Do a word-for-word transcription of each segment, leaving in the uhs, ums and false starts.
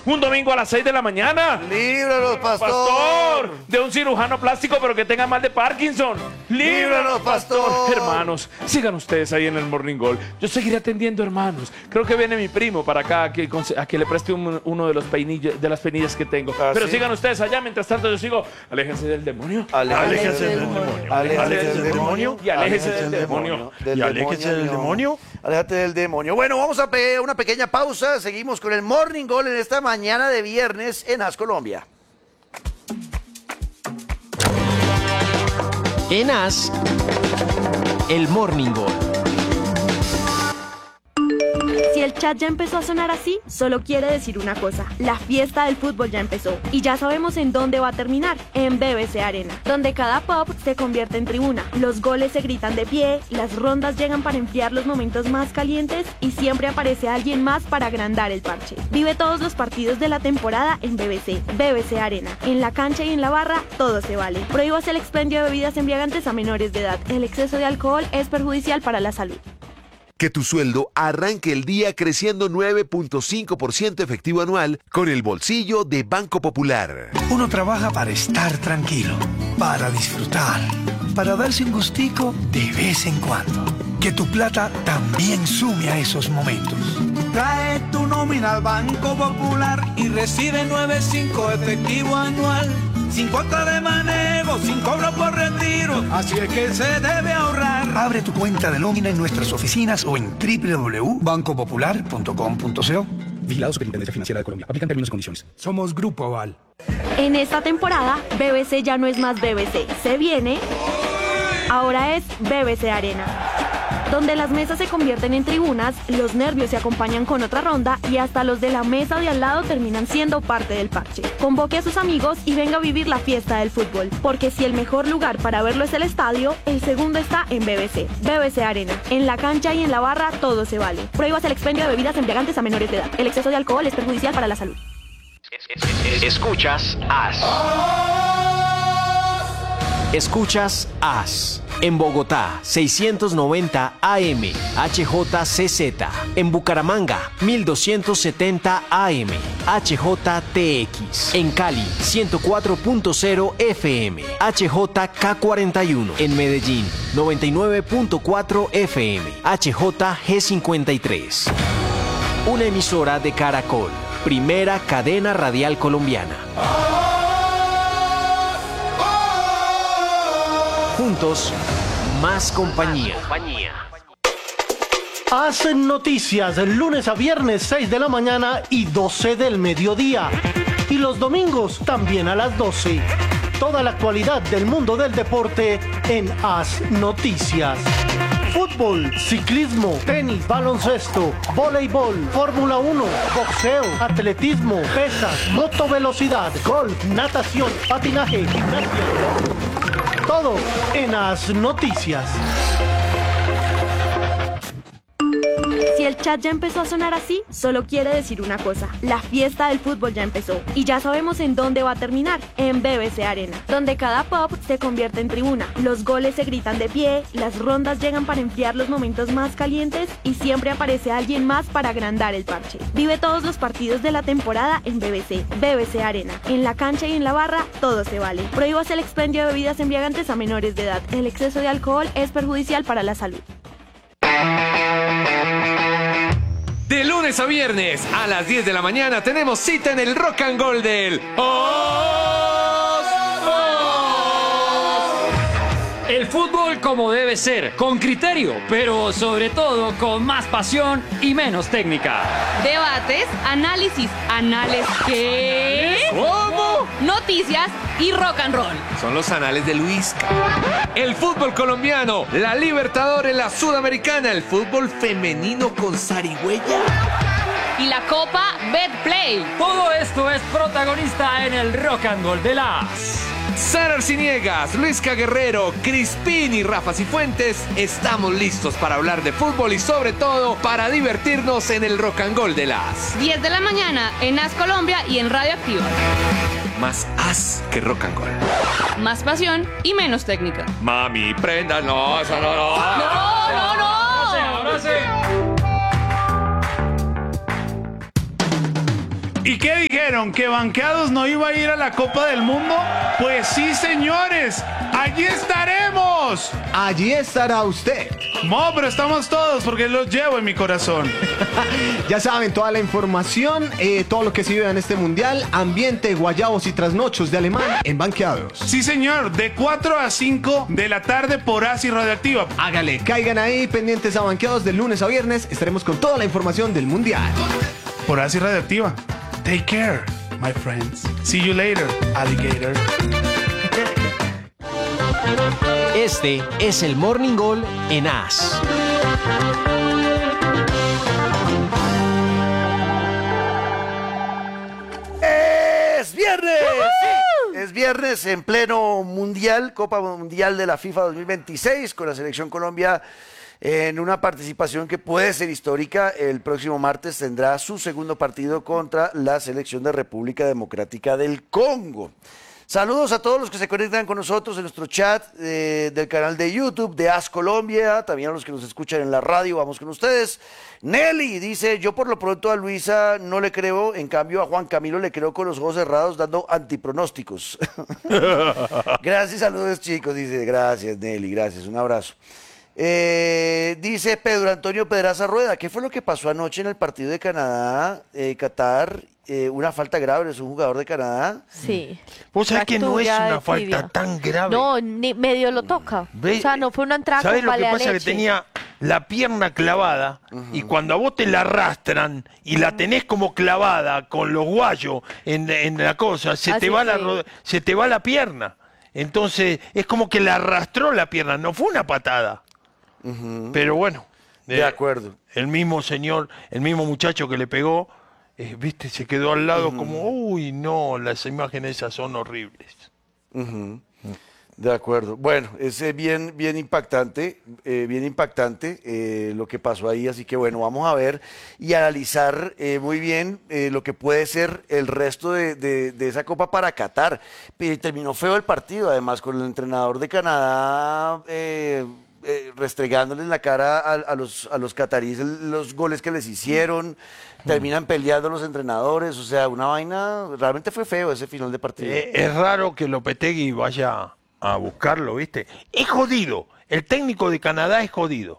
un domingo a las seis de la mañana. ¡Líbranos, pastor! ¡Pastor! De un cirujano plástico, pero que tenga mal de Parkinson. ¡Líbranos, pastor! Hermanos, sigan ustedes ahí en el Morning Gold. Yo seguiré atendiendo, hermanos. Creo que viene mi primo para acá a que, a que le preste un, uno de los peinillos, de las peinillas que tengo. ¿Ah, pero sí? sigan ustedes allá. Mientras tanto, yo sigo. Aléjense del demonio. Aléjense del del demonio. Aléjense del demonio. Y aléjense del demonio. Del Y aléjense del demonio. Aléjate del demonio. Bueno, vamos a pedir una pequeña pausa. Seguimos con el Morning Gold en esta mañana de viernes en A S Colombia. En A S, el Morning Gold. Si el chat ya empezó a sonar así, solo quiere decir una cosa: la fiesta del fútbol ya empezó. Y ya sabemos en dónde va a terminar: en B B C Arena, donde cada pop se convierte en tribuna, los goles se gritan de pie, las rondas llegan para enfriar los momentos más calientes y siempre aparece alguien más para agrandar el parche. Vive todos los partidos de la temporada en B B C. B B C Arena. En la cancha y en la barra, todo se vale. Prohíbase el expendio de bebidas embriagantes a menores de edad. El exceso de alcohol es perjudicial para la salud. Que tu sueldo arranque el día creciendo nueve punto cinco por ciento efectivo anual con el bolsillo de Banco Popular. Uno trabaja para estar tranquilo, para disfrutar, para darse un gustico de vez en cuando. Que tu plata también sume a esos momentos. Trae tu nómina al Banco Popular y recibe nueve punto cinco efectivo anual. Sin cuota de manejo, sin cobro por retiro, así es que se debe ahorrar. Abre tu cuenta de nómina en nuestras oficinas o en doble u doble u doble u punto banco popular punto com punto co. Vigilado Superintendencia Financiera de Colombia. Aplican términos y condiciones. Somos Grupo Aval. En esta temporada, B B C ya no es más B B C. Se viene... Ahora es B B C Arena, donde las mesas se convierten en tribunas, los nervios se acompañan con otra ronda y hasta los de la mesa de al lado terminan siendo parte del parche. Convoque a sus amigos y venga a vivir la fiesta del fútbol, porque si el mejor lugar para verlo es el estadio, el segundo está en B B C. B B C Arena. En la cancha y en la barra todo se vale. Prohíbase el expendio de bebidas embriagantes a menores de edad. El exceso de alcohol es perjudicial para la salud. Escuchas A S. Escuchas A S. En Bogotá, seiscientos noventa A M, H J C Z. En Bucaramanga, mil doscientos setenta A M, H J T X. En Cali, ciento cuatro punto cero F M, H J K cuarenta y uno. En Medellín, noventa y nueve punto cuatro F M, H J G cincuenta y tres. Una emisora de Caracol, primera cadena radial colombiana. Juntos, más compañía. Hacen noticias lunes a viernes seis de la mañana y doce del mediodía. Y los domingos también a las doce. Toda la actualidad del mundo del deporte en Haz Noticias. Fútbol, ciclismo, tenis, baloncesto, voleibol, Fórmula uno, boxeo, atletismo, pesas, motovelocidad, golf, natación, patinaje, gimnasia. Todo en Haz Noticias. Si el chat ya empezó a sonar así, solo quiere decir una cosa: la fiesta del fútbol ya empezó. Y ya sabemos en dónde va a terminar: en B B C Arena, donde cada pop se convierte en tribuna, los goles se gritan de pie, las rondas llegan para enfriar los momentos más calientes y siempre aparece alguien más para agrandar el parche. Vive todos los partidos de la temporada en B B C. B B C Arena. En la cancha y en la barra, todo se vale. Prohíbase el expendio de bebidas embriagantes a menores de edad. El exceso de alcohol es perjudicial para la salud. De lunes a viernes a las diez de la mañana tenemos cita en el Rock and Gold del Os. El fútbol como debe ser, con criterio, pero sobre todo con más pasión y menos técnica. Debates, análisis, anales ¿qué? ¿Cómo? Noticias y rock and roll. Son los anales de Luis. El fútbol colombiano, la Libertadores, la Sudamericana, el fútbol femenino con zarigüeya. Y la Copa Betplay. Todo esto es protagonista en el Rock and Roll de las... Sara Arciniegas, Luisca Guerrero, Crispín y Rafa Cifuentes, estamos listos para hablar de fútbol y sobre todo para divertirnos en el Rock and Roll de las diez de la mañana en A S Colombia y en Radio Activa. Más as que rock and roll. Más pasión y menos técnica. Mami, prenda, no, eso no, no. No, no, no. Ahora sí, ahora sí. ¿Y qué dijeron? ¿Que Banqueados no iba a ir a la Copa del Mundo? Pues sí, señores, allí estaremos. Allí estará usted. No, pero estamos todos porque los llevo en mi corazón. Ya saben, toda la información, eh, todo lo que se vive en este mundial, ambiente, guayabos y trasnochos de Alemán en Banqueados. Sí, señor, de cuatro a cinco de la tarde por Asi Radioactiva. Hágale, caigan ahí pendientes a Banqueados de lunes a viernes. Estaremos con toda la información del mundial. Por Asi Radioactiva. Take care, my friends. See you later, alligator. Este es el Morning Goal en A S. ¡Es viernes! Sí, es viernes en pleno mundial, Copa Mundial de la FIFA dos mil veintiséis, con la Selección Colombia en una participación que puede ser histórica. El próximo martes tendrá su segundo partido contra la Selección de República Democrática del Congo. Saludos a todos los que se conectan con nosotros en nuestro chat eh, del canal de YouTube de A S Colombia, también a los que nos escuchan en la radio, vamos con ustedes. Nelly dice, yo por lo pronto a Luisa no le creo, en cambio a Juan Camilo le creo con los ojos cerrados dando antipronósticos. Gracias, saludos chicos, dice, gracias Nelly, gracias, un abrazo. Eh, dice Pedro Antonio Pedraza Rueda, ¿qué fue lo que pasó anoche en el partido de Canadá, eh, Qatar? Eh, una falta grave, es un jugador de Canadá. Sí. Vos sabés que no es Fractura una de falta tibia. tan grave. No, ni medio lo toca. Ve- O sea, no fue una entrada ¿Sabés con lo que balea pasa? Que leche. tenía la pierna clavada y cuando a vos te la arrastran y la tenés como clavada con los guayos en, en la cosa, se Así te va la fue. rod- se te va la pierna. Entonces es como que la arrastró la pierna, no fue una patada. Pero bueno. De acuerdo. El mismo señor, el mismo muchacho que le pegó, eh, viste, se quedó al lado como, uy, no, las imágenes esas son horribles. Ujú. De acuerdo. Bueno, es eh, bien, bien impactante, eh, bien impactante eh, lo que pasó ahí, así que bueno, vamos a ver y analizar eh, muy bien eh, lo que puede ser el resto de, de- de esa Copa para Qatar. Eh, terminó feo el partido, además, con el entrenador de Canadá eh, eh, restregándole en la cara a, a los, a los cataríes el- los goles que les hicieron. Terminan peleando los entrenadores, o sea, una vaina, realmente fue feo ese final de partido. Eh, es raro que Lopetegui vaya a buscarlo, ¿viste? Es jodido. El técnico de Canadá es jodido.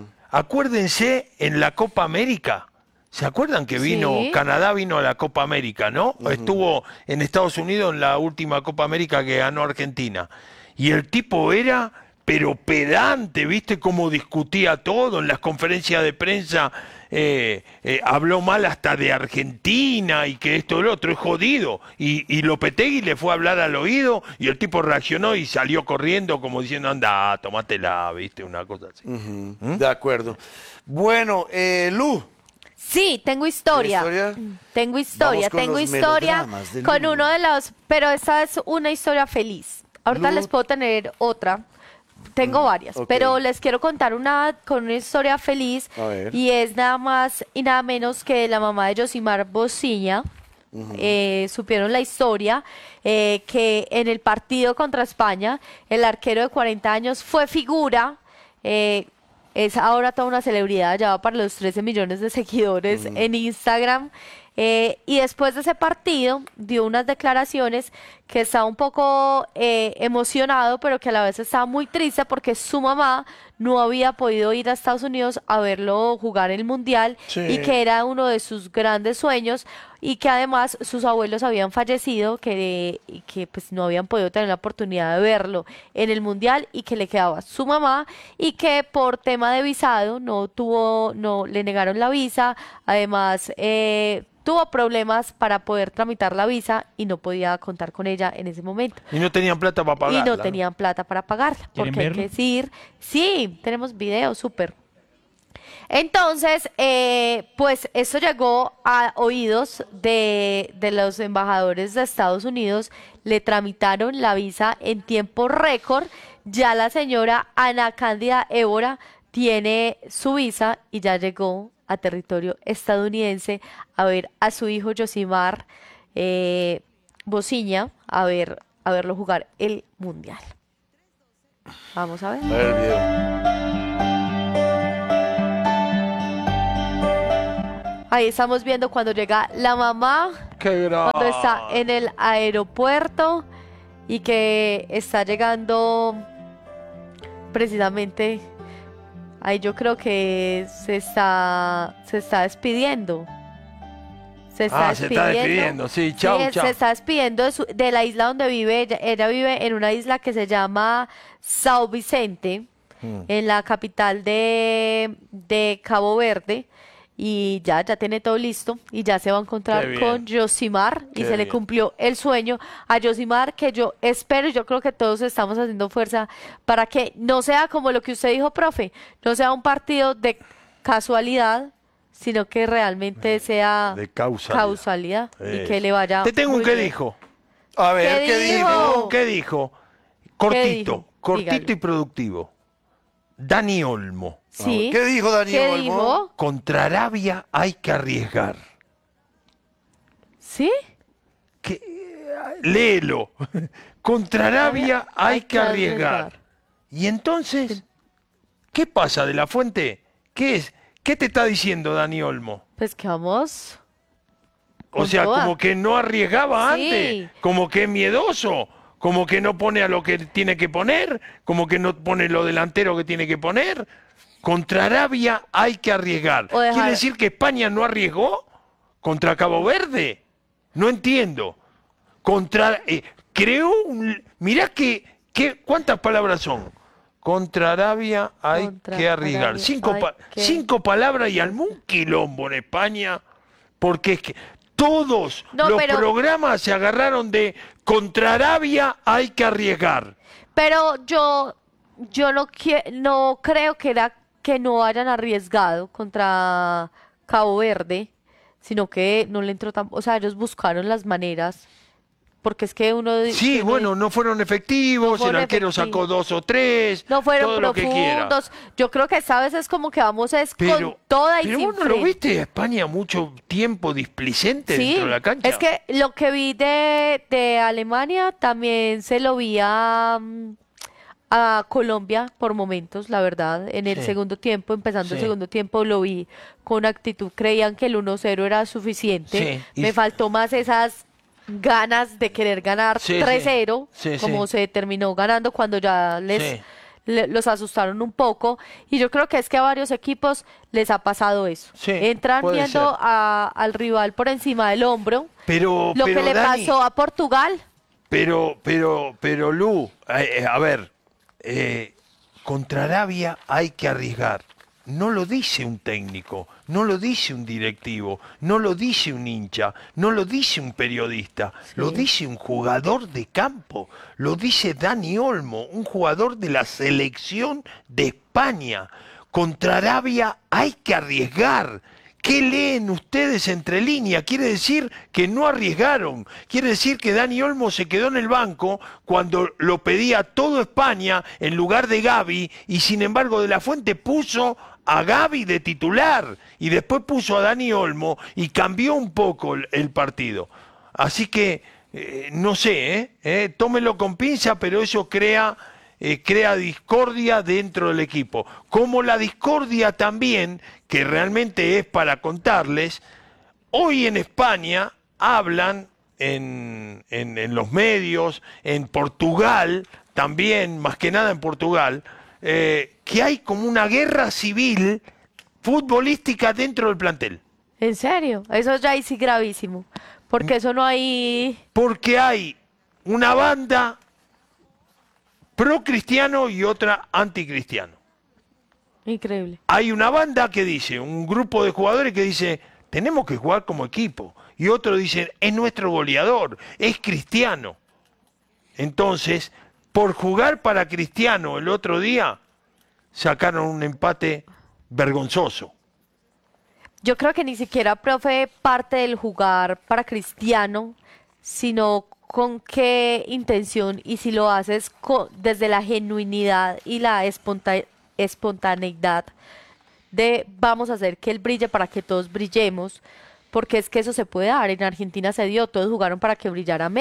Acuérdense en la Copa América. ¿Se acuerdan que vino, Sí. Canadá vino a la Copa América, ¿no? Estuvo en Estados Unidos en la última Copa América que ganó Argentina. Y el tipo era, pero pedante, ¿viste? Cómo discutía todo en las conferencias de prensa. Eh, eh, habló mal hasta de Argentina y que esto y lo otro, es jodido. Y, y Lopetegui le fue a hablar al oído y el tipo reaccionó y salió corriendo como diciendo, anda, tomátela, ¿viste? Una cosa así. Ujú, de acuerdo. Bueno, eh, Lu. Sí, tengo historia. ¿Tiene historia? Tengo historia, Vamos con tengo los historia melodramas de con Lu. uno de los, pero esta es una historia feliz. Ahorita Lu. les puedo tener otra. Tengo varias, ok. pero les quiero contar una con una historia feliz A ver. y es nada más y nada menos que la mamá de Yosimar Bociña. Eh, supieron la historia eh, que en el partido contra España el arquero de cuarenta años fue figura. eh, es ahora toda una celebridad, ya va para los trece millones de seguidores en Instagram. eh, y después de ese partido dio unas declaraciones que estaba un poco eh, emocionado, pero que a la vez estaba muy triste porque su mamá no había podido ir a Estados Unidos a verlo jugar el Mundial Sí. y que era uno de sus grandes sueños y que además sus abuelos habían fallecido, que, y que pues no habían podido tener la oportunidad de verlo en el Mundial y que le quedaba su mamá y que por tema de visado no tuvo, no le negaron la visa, además eh, tuvo problemas para poder tramitar la visa y no podía contar con ella en ese momento. Y no tenían plata para pagarla. Y no tenían plata para pagarla, ¿Quieren porque hay verlo? que decir, sí, tenemos video, súper. Entonces, eh, pues esto llegó a oídos de, de los embajadores de Estados Unidos, le tramitaron la visa en tiempo récord, ya la señora Ana Cándida Évora tiene su visa y ya llegó a territorio estadounidense a ver a su hijo Yosimar eh, Bociña, a ver, a verlo jugar el Mundial. Vamos a ver. A ver el video. Ahí estamos viendo cuando llega la mamá, Qué grande. cuando está en el aeropuerto y que está llegando precisamente, ahí yo creo que se está, se está despidiendo. Se está Ah, se está despidiendo, sí, chau, Sí, chau. Se está despidiendo de, su- de la isla donde vive. Ella, ella vive en una isla que se llama São Vicente, Mm. en la capital de, de Cabo Verde. Y ya, ya tiene todo listo y ya se va a encontrar Qué bien. con Josimar y Qué se le bien. cumplió el sueño a Josimar, que yo espero y yo creo que todos estamos haciendo fuerza para que no sea como lo que usted dijo, profe, no sea un partido de casualidad, sino que realmente sea De causalidad. causalidad y Eso. que le vaya Te tengo un muy que bien. dijo. A ver, ¿Qué ¿qué, dijo? dijo? ¿Qué dijo? Cortito, dijo? cortito Dígalo. y productivo. Dani Olmo. Sí. ¿Qué dijo Dani ¿Qué Olmo? dijo? Contra Arabia hay que arriesgar. ¿Sí? Léelo. Contra Arabia hay, hay que que arriesgar. arriesgar. Y entonces, ¿qué pasa de la fuente? ¿Qué es? ¿Qué te está diciendo Dani Olmo? Pues que vamos. O con sea, toda. como que no arriesgaba Sí. antes, como que es miedoso, como que no pone a lo que tiene que poner, como que no pone lo delantero que tiene que poner. Contra Arabia hay que arriesgar. O dejar- ¿Quiere decir que España no arriesgó contra Cabo Verde? No entiendo. Contra eh, creó un mirá que, que cuántas palabras son. Contra Arabia hay Contra que arriesgar. Arabia Cinco, hay pa- que- cinco palabras y algún quilombo en España, porque es que todos No, los pero- programas se agarraron de contra Arabia hay que arriesgar. Pero yo, yo no, quie- no creo que era que no hayan arriesgado contra Cabo Verde, sino que no le entró tan... O sea, ellos buscaron las maneras, porque es que uno... Sí, uno- bueno, no fueron efectivos, No fueron el arquero efectivos. sacó dos o tres, no fueron todo lo que quiera. profundos. Yo creo que esta vez es como que vamos es Pero, con toda y pero sin vos no lo freno. viste a España mucho tiempo displicente Sí, dentro de la cancha. es que lo que vi de, de Alemania también se lo vi a, mm, a Colombia por momentos, la verdad. En el Sí. segundo tiempo, empezando el Sí. segundo tiempo, lo vi con actitud. Creían que el uno cero era suficiente. Sí, y- Me faltó más esas ganas de querer ganar Sí, tres sí. cero, Sí, como sí. se terminó ganando cuando ya les... Sí. le- los asustaron un poco y yo creo que es que a varios equipos les ha pasado eso. Sí, Entran puede viendo ser. a- al rival por encima del hombro. Pero, Lo pero, que le Dani, pasó a Portugal. Pero, pero, pero, Lu, eh, eh, a ver, eh, contra Arabia hay que arriesgar. No lo dice un técnico, no lo dice un directivo, no lo dice un hincha, no lo dice un periodista, lo dice un jugador de campo, lo dice Dani Olmo, un jugador de la selección de España. Contra Arabia hay que arriesgar. ¿Qué leen ustedes entre líneas? Quiere decir que no arriesgaron. Quiere decir que Dani Olmo se quedó en el banco cuando lo pedía todo España en lugar de Gavi y sin embargo De la Fuente puso a Gavi de titular y después puso a Dani Olmo y cambió un poco el, el partido. Así que eh, no sé, ¿eh? ¿eh? Tómelo con pinza, pero eso crea... Eh, crea discordia dentro del equipo. Como la discordia también, que realmente es para contarles, hoy en España hablan en, en, en los medios, en Portugal también, más que nada en Portugal, eh, que hay como una guerra civil futbolística dentro del plantel. ¿En serio? Eso ya es sí gravísimo. Porque eso no hay... Porque hay una banda pro cristiano y otra anticristiano. Increíble. Hay una banda que dice, un grupo de jugadores que dice, tenemos que jugar como equipo. Y otro dice, es nuestro goleador, es cristiano. Entonces, por jugar para Cristiano el otro día, sacaron un empate vergonzoso. Yo creo que ni siquiera, profe, parte del jugar para Cristiano, sino con qué intención y si lo haces co- desde la genuinidad y la esponta- espontaneidad de vamos a hacer que él brille para que todos brillemos, porque es que eso se puede dar. En Argentina se dio, todos jugaron para que brillara Messi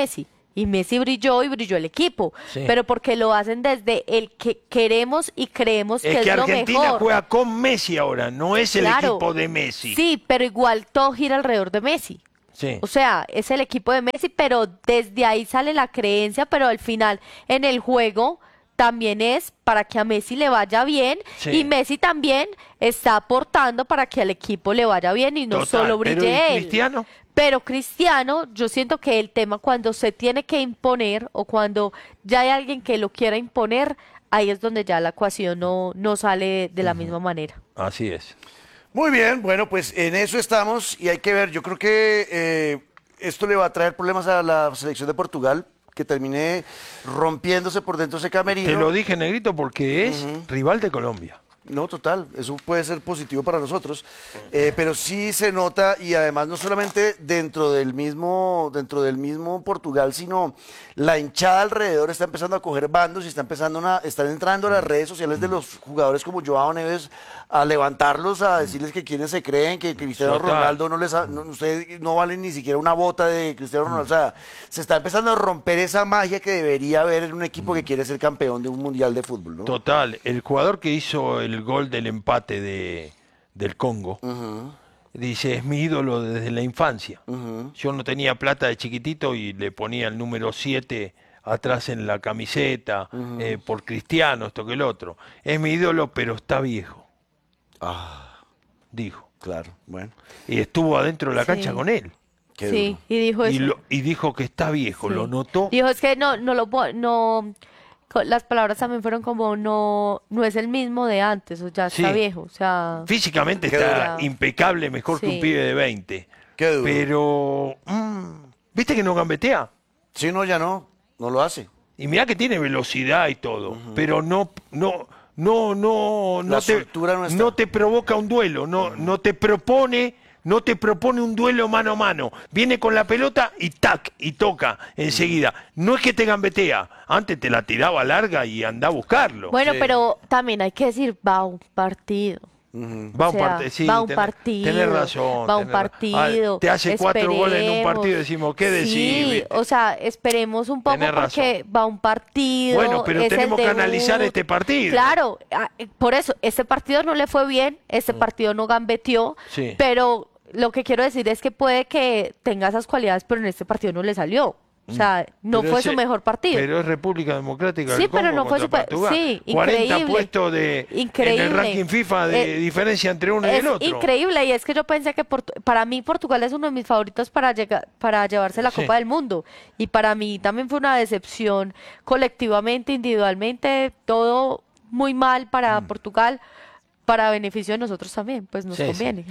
Y Messi brilló y brilló el equipo, Sí. pero porque lo hacen desde el que queremos y creemos que Es es, que lo Argentina mejor. juega con Messi ahora, no es el Claro. equipo de Messi. Sí, pero igual todo gira alrededor de Messi. Sí. O sea, es el equipo de Messi, pero desde ahí sale la creencia, pero al final en el juego también es para que a Messi le vaya bien Sí. y Messi también está aportando para que al equipo le vaya bien y no Total, solo pero brille ¿y él. Cristiano? Pero Cristiano, yo siento que el tema cuando se tiene que imponer o cuando ya hay alguien que lo quiera imponer, ahí es donde ya la ecuación no, no sale de la misma manera. Así es. Muy bien, bueno, pues en eso estamos y hay que ver, yo creo que eh, esto le va a traer problemas a la selección de Portugal, que termine rompiéndose por dentro ese camerino. Te lo dije, Negrito, porque es rival de Colombia. No, total, eso puede ser positivo para nosotros, eh, pero sí se nota y además no solamente dentro del mismo dentro del mismo Portugal, sino la hinchada alrededor está empezando a coger bandos y está empezando a, están entrando a las redes sociales de los jugadores como Joao Neves a levantarlos, a decirles que quienes se creen que Cristiano Total. Ronaldo no les ha- no, ustedes no valen ni siquiera una bota de Cristiano Ronaldo, o sea, se está empezando a romper esa magia que debería haber en un equipo que quiere ser campeón de un mundial de fútbol, ¿no? Total, el jugador que hizo el gol del empate de, del Congo, dice, es mi ídolo desde la infancia. Yo no tenía plata de chiquitito y le ponía el número siete atrás en la camiseta, eh, por Cristiano, esto que el otro. Es mi ídolo, pero está viejo. Dijo. Claro, bueno. Y estuvo adentro de la Sí. cancha con él. Sí, y dijo Y, eso. lo- y dijo que está viejo, Sí. lo notó. Dijo, es que no, no lo po- no, co- las palabras también fueron como no, no es el mismo de antes, o ya está Sí. viejo, o sea. Físicamente Qué está duro. impecable, mejor que Sí. un pibe de veinte. Qué duro. Pero, mm, ¿viste que no gambetea? Sí, no, ya no, no lo hace. Y mirá que tiene velocidad y todo, pero no, no, no, no, no La te, soltura no está. no te provoca un duelo, no, no te propone, no te propone un duelo mano a mano. Viene con la pelota y tac, y toca enseguida. No es que te gambetea, antes te la tiraba larga y anda a buscarlo. Bueno, pero también hay que decir, va a un partido. Va O un sea, parte- sí, va a un tenés- partido, tenés razón, va a un tenés ra- partido. Ah, te hace cuatro goles en un esperemos. partido, decimos, ¿qué decís? Sí, ¿Viste? o sea, esperemos un poco Tenés porque va a un partido. Bueno, pero es el tenemos que debut. analizar este partido. Claro, ah, eh, por eso, este partido no le fue bien, este partido no gambeteó, Sí. pero lo que quiero decir es que puede que tenga esas cualidades, pero en este partido no le salió. O sea, no Pero fue ese- su mejor partido. Pero es República Democrática Sí, del pero Congo no fue contra su pa- Portugal. sí, cuarenta increíble. puestos de, en Increíble. el ranking FIFA de Eh, diferencia entre uno y Es el otro. increíble y es que yo pensé que Portu- para mí Portugal es uno de mis favoritos para llegar, para llevarse la Sí. Copa del Mundo y para mí también fue una decepción colectivamente, individualmente, todo muy mal para Portugal. Para beneficio de nosotros también, pues nos Sí, sí. conviene.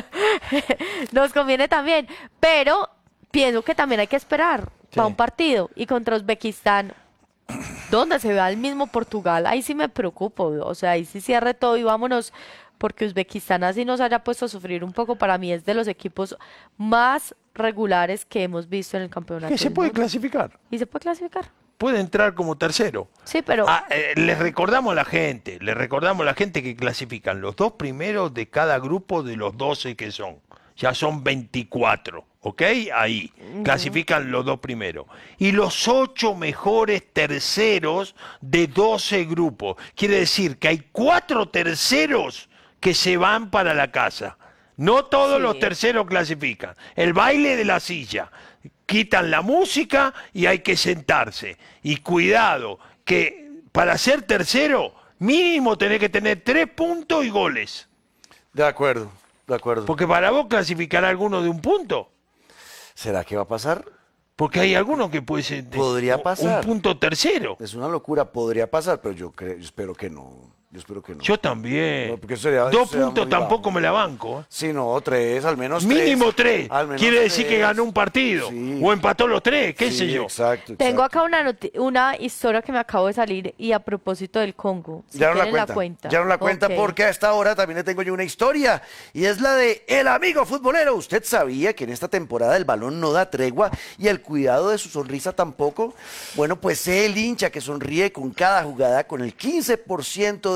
Nos conviene también, pero pienso que también hay que esperar para un partido y contra Uzbekistán, donde se vea el mismo Portugal, ahí sí me preocupo, o sea, ahí sí cierre todo y vámonos, porque Uzbekistán así nos haya puesto a sufrir un poco, para mí es de los equipos más regulares que hemos visto en el campeonato. Que se del puede mundo. clasificar. Y se puede clasificar. Puede entrar como tercero. Sí, pero Ah, eh, les recordamos a la gente, les recordamos a la gente que clasifican los dos primeros de cada grupo de los doce que son. Ya son veinticuatro, ¿ok? Ahí, clasifican los dos primeros. Y los ocho mejores terceros de doce grupos. Quiere decir que hay cuatro terceros que se van para la casa. No todos Sí. los terceros clasifican. El baile de la silla. Quitan la música y hay que sentarse. Y cuidado, que para ser tercero, mínimo tenés que tener tres puntos y goles. De acuerdo, de acuerdo. Porque para vos clasificará alguno de un punto. ¿Será que va a pasar? Porque hay algunos que puede ser de- Podría un- pasar. un punto tercero. Es una locura, podría pasar, pero yo creo, yo espero que no. Yo espero que no. Yo también. No, porque sería- Dos sería puntos muy tampoco bajo. me la banco. ¿eh? Sí, no, tres, al menos Mínimo tres. Al menos Quiere decir tres. que ganó un partido. O empató los tres, qué Sí, sé yo. Exacto, tengo acá una, noti- una historia que me acabo de salir y a propósito del Congo. Si Ya no la quieren cuenta. Ya no la cuenta Ok. porque a esta hora también le tengo yo una historia y es la de el amigo futbolero. ¿Usted sabía que en esta temporada el balón no da tregua y el cuidado de su sonrisa tampoco? Bueno, pues el hincha que sonríe con cada jugada con el quince por ciento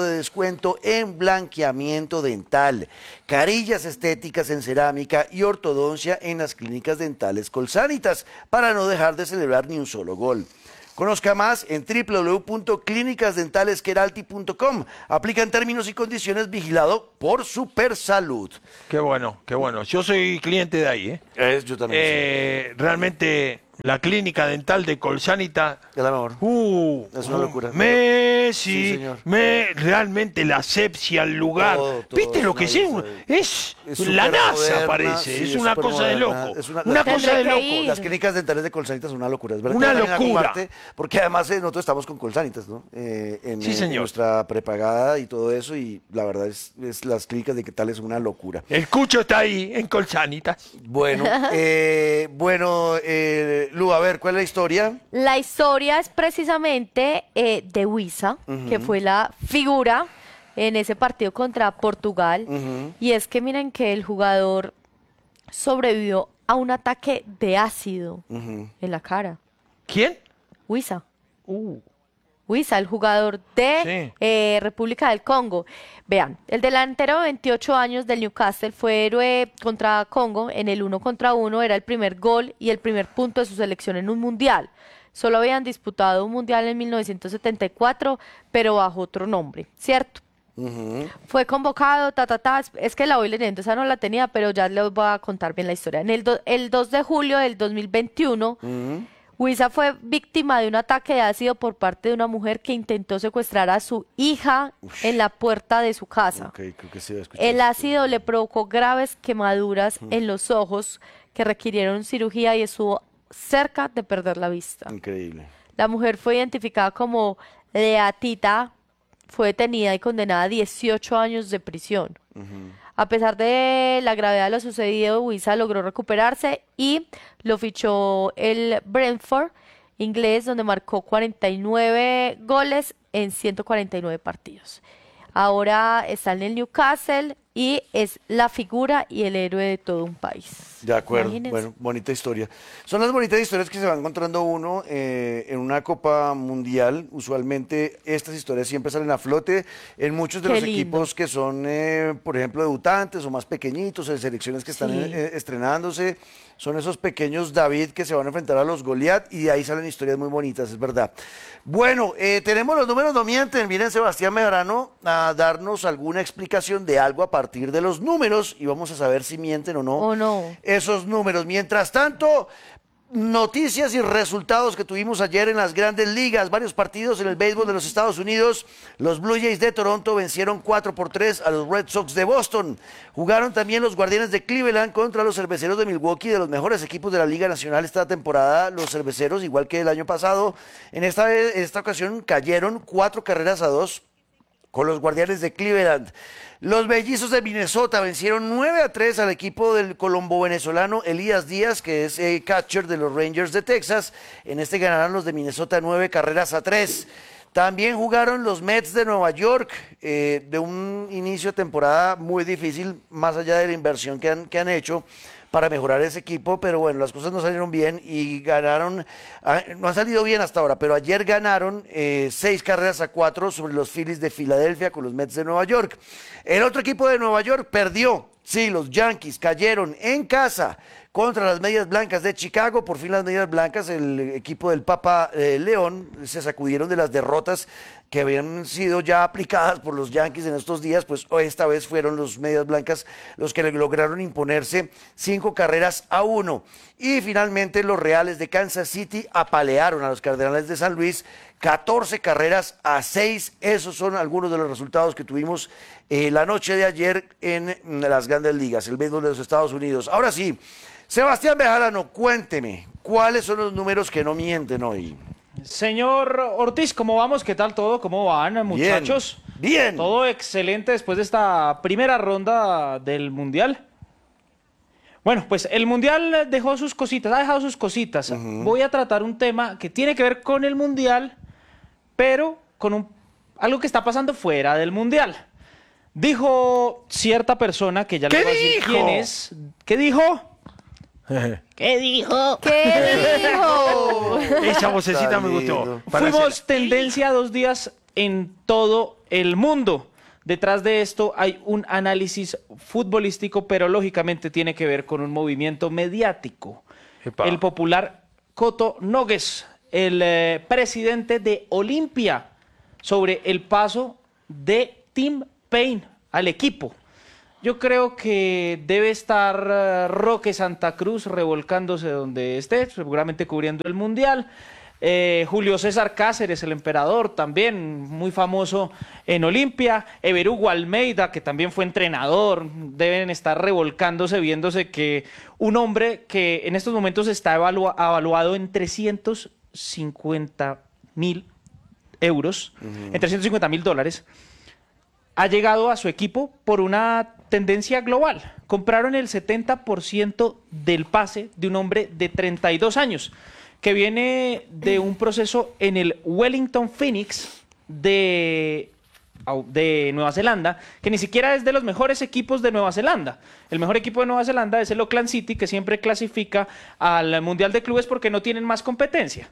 de descuento en blanqueamiento dental, carillas estéticas en cerámica y ortodoncia en las clínicas dentales Colsanitas, para no dejar de celebrar ni un solo gol. Conozca más en w w w punto clínicas dentales queralty punto com. Aplican términos y condiciones, vigilado por Supersalud. Qué bueno, qué bueno. Yo soy cliente de ahí, ¿eh? Es, yo también. Eh, sí. Realmente la clínica dental de Colsanita es la mejor. Uh, es una locura. Messi, sí, señor. Me, realmente la asepsia, el lugar. Todo, todo, ¿Viste lo que es? Es, es la NASA, moderna, parece. Sí, es una cosa de loco. Es una, una cosa de loco. Ir. Las clínicas dentales de Colsanitas son una locura. Es verdad. Una locura. Porque además eh, nosotros estamos con Colsanitas, ¿no? Eh, en, sí, señor. en nuestra prepagada y todo eso. Y la verdad es, es las clínicas dentales son una locura. El Cucho está ahí en Colsanitas. Bueno, eh, bueno, eh, Lu, a ver, ¿cuál es la historia? La historia es precisamente eh, de Wissa, uh-huh. que fue la figura en ese partido contra Portugal. Uh-huh. Y es que miren que el jugador sobrevivió a un ataque de ácido uh-huh. en la cara. ¿Quién? Wissa. Uh. Wissa, el jugador de sí. eh, República del Congo. Vean, el delantero de veintiocho años del Newcastle fue héroe contra Congo en el uno contra uno, era el primer gol y el primer punto de su selección en un mundial. Solo habían disputado un mundial en mil novecientos setenta y cuatro, pero bajo otro nombre, ¿cierto? Uh-huh. Fue convocado, ta, ta, ta, es que la voy leyendo, esa no la tenía, pero ya les voy a contar bien la historia. En el, do, el dos de julio del dos mil veintiuno, uh-huh. Wissa fue víctima de un ataque de ácido por parte de una mujer que intentó secuestrar a su hija Ush. en la puerta de su casa. Okay, creo que sí, el ácido le provocó graves quemaduras uh-huh. en los ojos que requirieron cirugía y estuvo cerca de perder la vista. Increíble. La mujer fue identificada como Leatita, fue detenida y condenada a dieciocho años de prisión. Uh-huh. A pesar de la gravedad de lo sucedido, Wissa logró recuperarse y lo fichó el Brentford inglés, donde marcó cuarenta y nueve goles en ciento cuarenta y nueve partidos. Ahora está en el Newcastle y es la figura y el héroe de todo un país. De acuerdo, Imagínense. Bueno, bonita historia. Son las bonitas historias que se va encontrando uno eh, en una Copa Mundial. Usualmente estas historias siempre salen a flote en muchos de Qué los lindo. equipos que son, eh, por ejemplo, debutantes o más pequeñitos, en selecciones que están Sí. eh, estrenándose. Son esos pequeños David que se van a enfrentar a los Goliat y de ahí salen historias muy bonitas, es verdad. Bueno, eh, tenemos los números, no mienten. Viene Sebastián Medrano a darnos alguna explicación de algo a partir de los números y vamos a saber si mienten o no, o no. esos números. Mientras tanto, noticias y resultados que tuvimos ayer en las grandes ligas, varios partidos en el béisbol de los Estados Unidos. Los Blue Jays de Toronto vencieron cuatro por tres a los Red Sox de Boston. Jugaron también los Guardianes de Cleveland contra los Cerveceros de Milwaukee, de los mejores equipos de la Liga Nacional esta temporada. Los Cerveceros, igual que el año pasado, en esta, en esta ocasión cayeron cuatro carreras a dos con los Guardianes de Cleveland. Los Mellizos de Minnesota vencieron nueve a tres al equipo del colombo venezolano Elías Díaz, que es eh, catcher de los Rangers de Texas. En este ganaron los de Minnesota nueve carreras a tres. También jugaron los Mets de Nueva York, eh, de un inicio de temporada muy difícil, más allá de la inversión que han, que han hecho para mejorar ese equipo, pero bueno, las cosas no salieron bien y ganaron, no han salido bien hasta ahora, pero ayer ganaron eh, seis carreras a cuatro sobre los Phillies de Filadelfia con los Mets de Nueva York. El otro equipo de Nueva York perdió, sí, los Yankees cayeron en casa contra las Medias Blancas de Chicago. Por fin las Medias Blancas, el equipo del Papa eh, León, se sacudieron de las derrotas que habían sido ya aplicadas por los Yankees en estos días, pues esta vez fueron los Medias Blancas los que lograron imponerse cinco carreras a uno. Y finalmente los Reales de Kansas City apalearon a los Cardenales de San Luis catorce carreras a seis. Esos son algunos de los resultados que tuvimos eh, la noche de ayer en las grandes ligas, el béisbol de los Estados Unidos. Ahora sí, Sebastián Bejarano, cuénteme, ¿cuáles son los números que no mienten hoy? Señor Ortiz, ¿cómo vamos? ¿Qué tal todo? ¿Cómo van, muchachos? Bien, bien. Todo excelente después de esta primera ronda del Mundial. Bueno, pues el Mundial dejó sus cositas, ha dejado sus cositas. Uh-huh. Voy a tratar un tema que tiene que ver con el Mundial, pero con un, algo que está pasando fuera del Mundial. Dijo cierta persona, que ya les voy a decir quién es. ¿Qué dijo? ¿Qué dijo? ¿Qué dijo? Esa vocecita me gustó. Fuimos tendencia dos días en todo el mundo. Detrás de esto hay un análisis futbolístico, pero lógicamente tiene que ver con un movimiento mediático. Epa. El popular Coto Nogues, el eh, presidente de Olimpia, sobre el paso de Tim Payne al equipo. Yo creo que debe estar uh, Roque Santa Cruz revolcándose donde esté, seguramente cubriendo el Mundial. Eh, Julio César Cáceres, el emperador, también muy famoso en Olimpia. Ever Hugo Almeida, que también fue entrenador, deben estar revolcándose, viéndose que un hombre que en estos momentos está evalua- evaluado en trescientos cincuenta mil euros, uh-huh. en trescientos cincuenta mil dólares, ha llegado a su equipo por una tendencia global. Compraron el setenta por ciento del pase de un hombre de treinta y dos años, que viene de un proceso en el Wellington Phoenix de, de Nueva Zelanda, que ni siquiera es de los mejores equipos de Nueva Zelanda. El mejor equipo de Nueva Zelanda es el Auckland City, que siempre clasifica al Mundial de Clubes porque no tienen más competencia.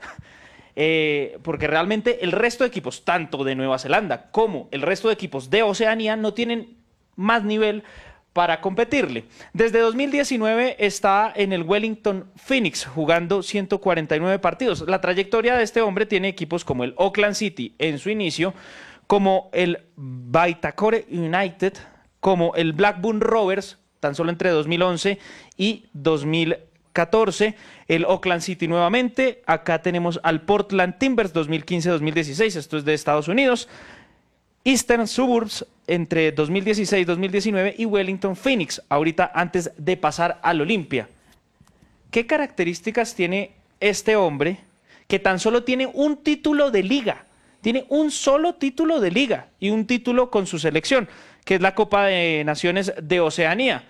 Eh, porque realmente el resto de equipos, tanto de Nueva Zelanda como el resto de equipos de Oceanía, no tienen más nivel para competirle. Desde dos mil diecinueve está en el Wellington Phoenix jugando ciento cuarenta y nueve partidos. La trayectoria de este hombre tiene equipos como el Auckland City en su inicio, como el Baitacore United, como el Blackburn Rovers, tan solo entre dos mil once y dos mil catorce, el Auckland City nuevamente. Acá tenemos al Portland Timbers dos mil quince a dos mil dieciséis, esto es de Estados Unidos. Eastern Suburbs entre dos mil dieciséis y dos mil diecinueve y Wellington Phoenix, ahorita antes de pasar al Olimpia. ¿Qué características tiene este hombre que tan solo tiene un título de liga? Tiene un solo título de liga y un título con su selección, que es la Copa de Naciones de Oceanía,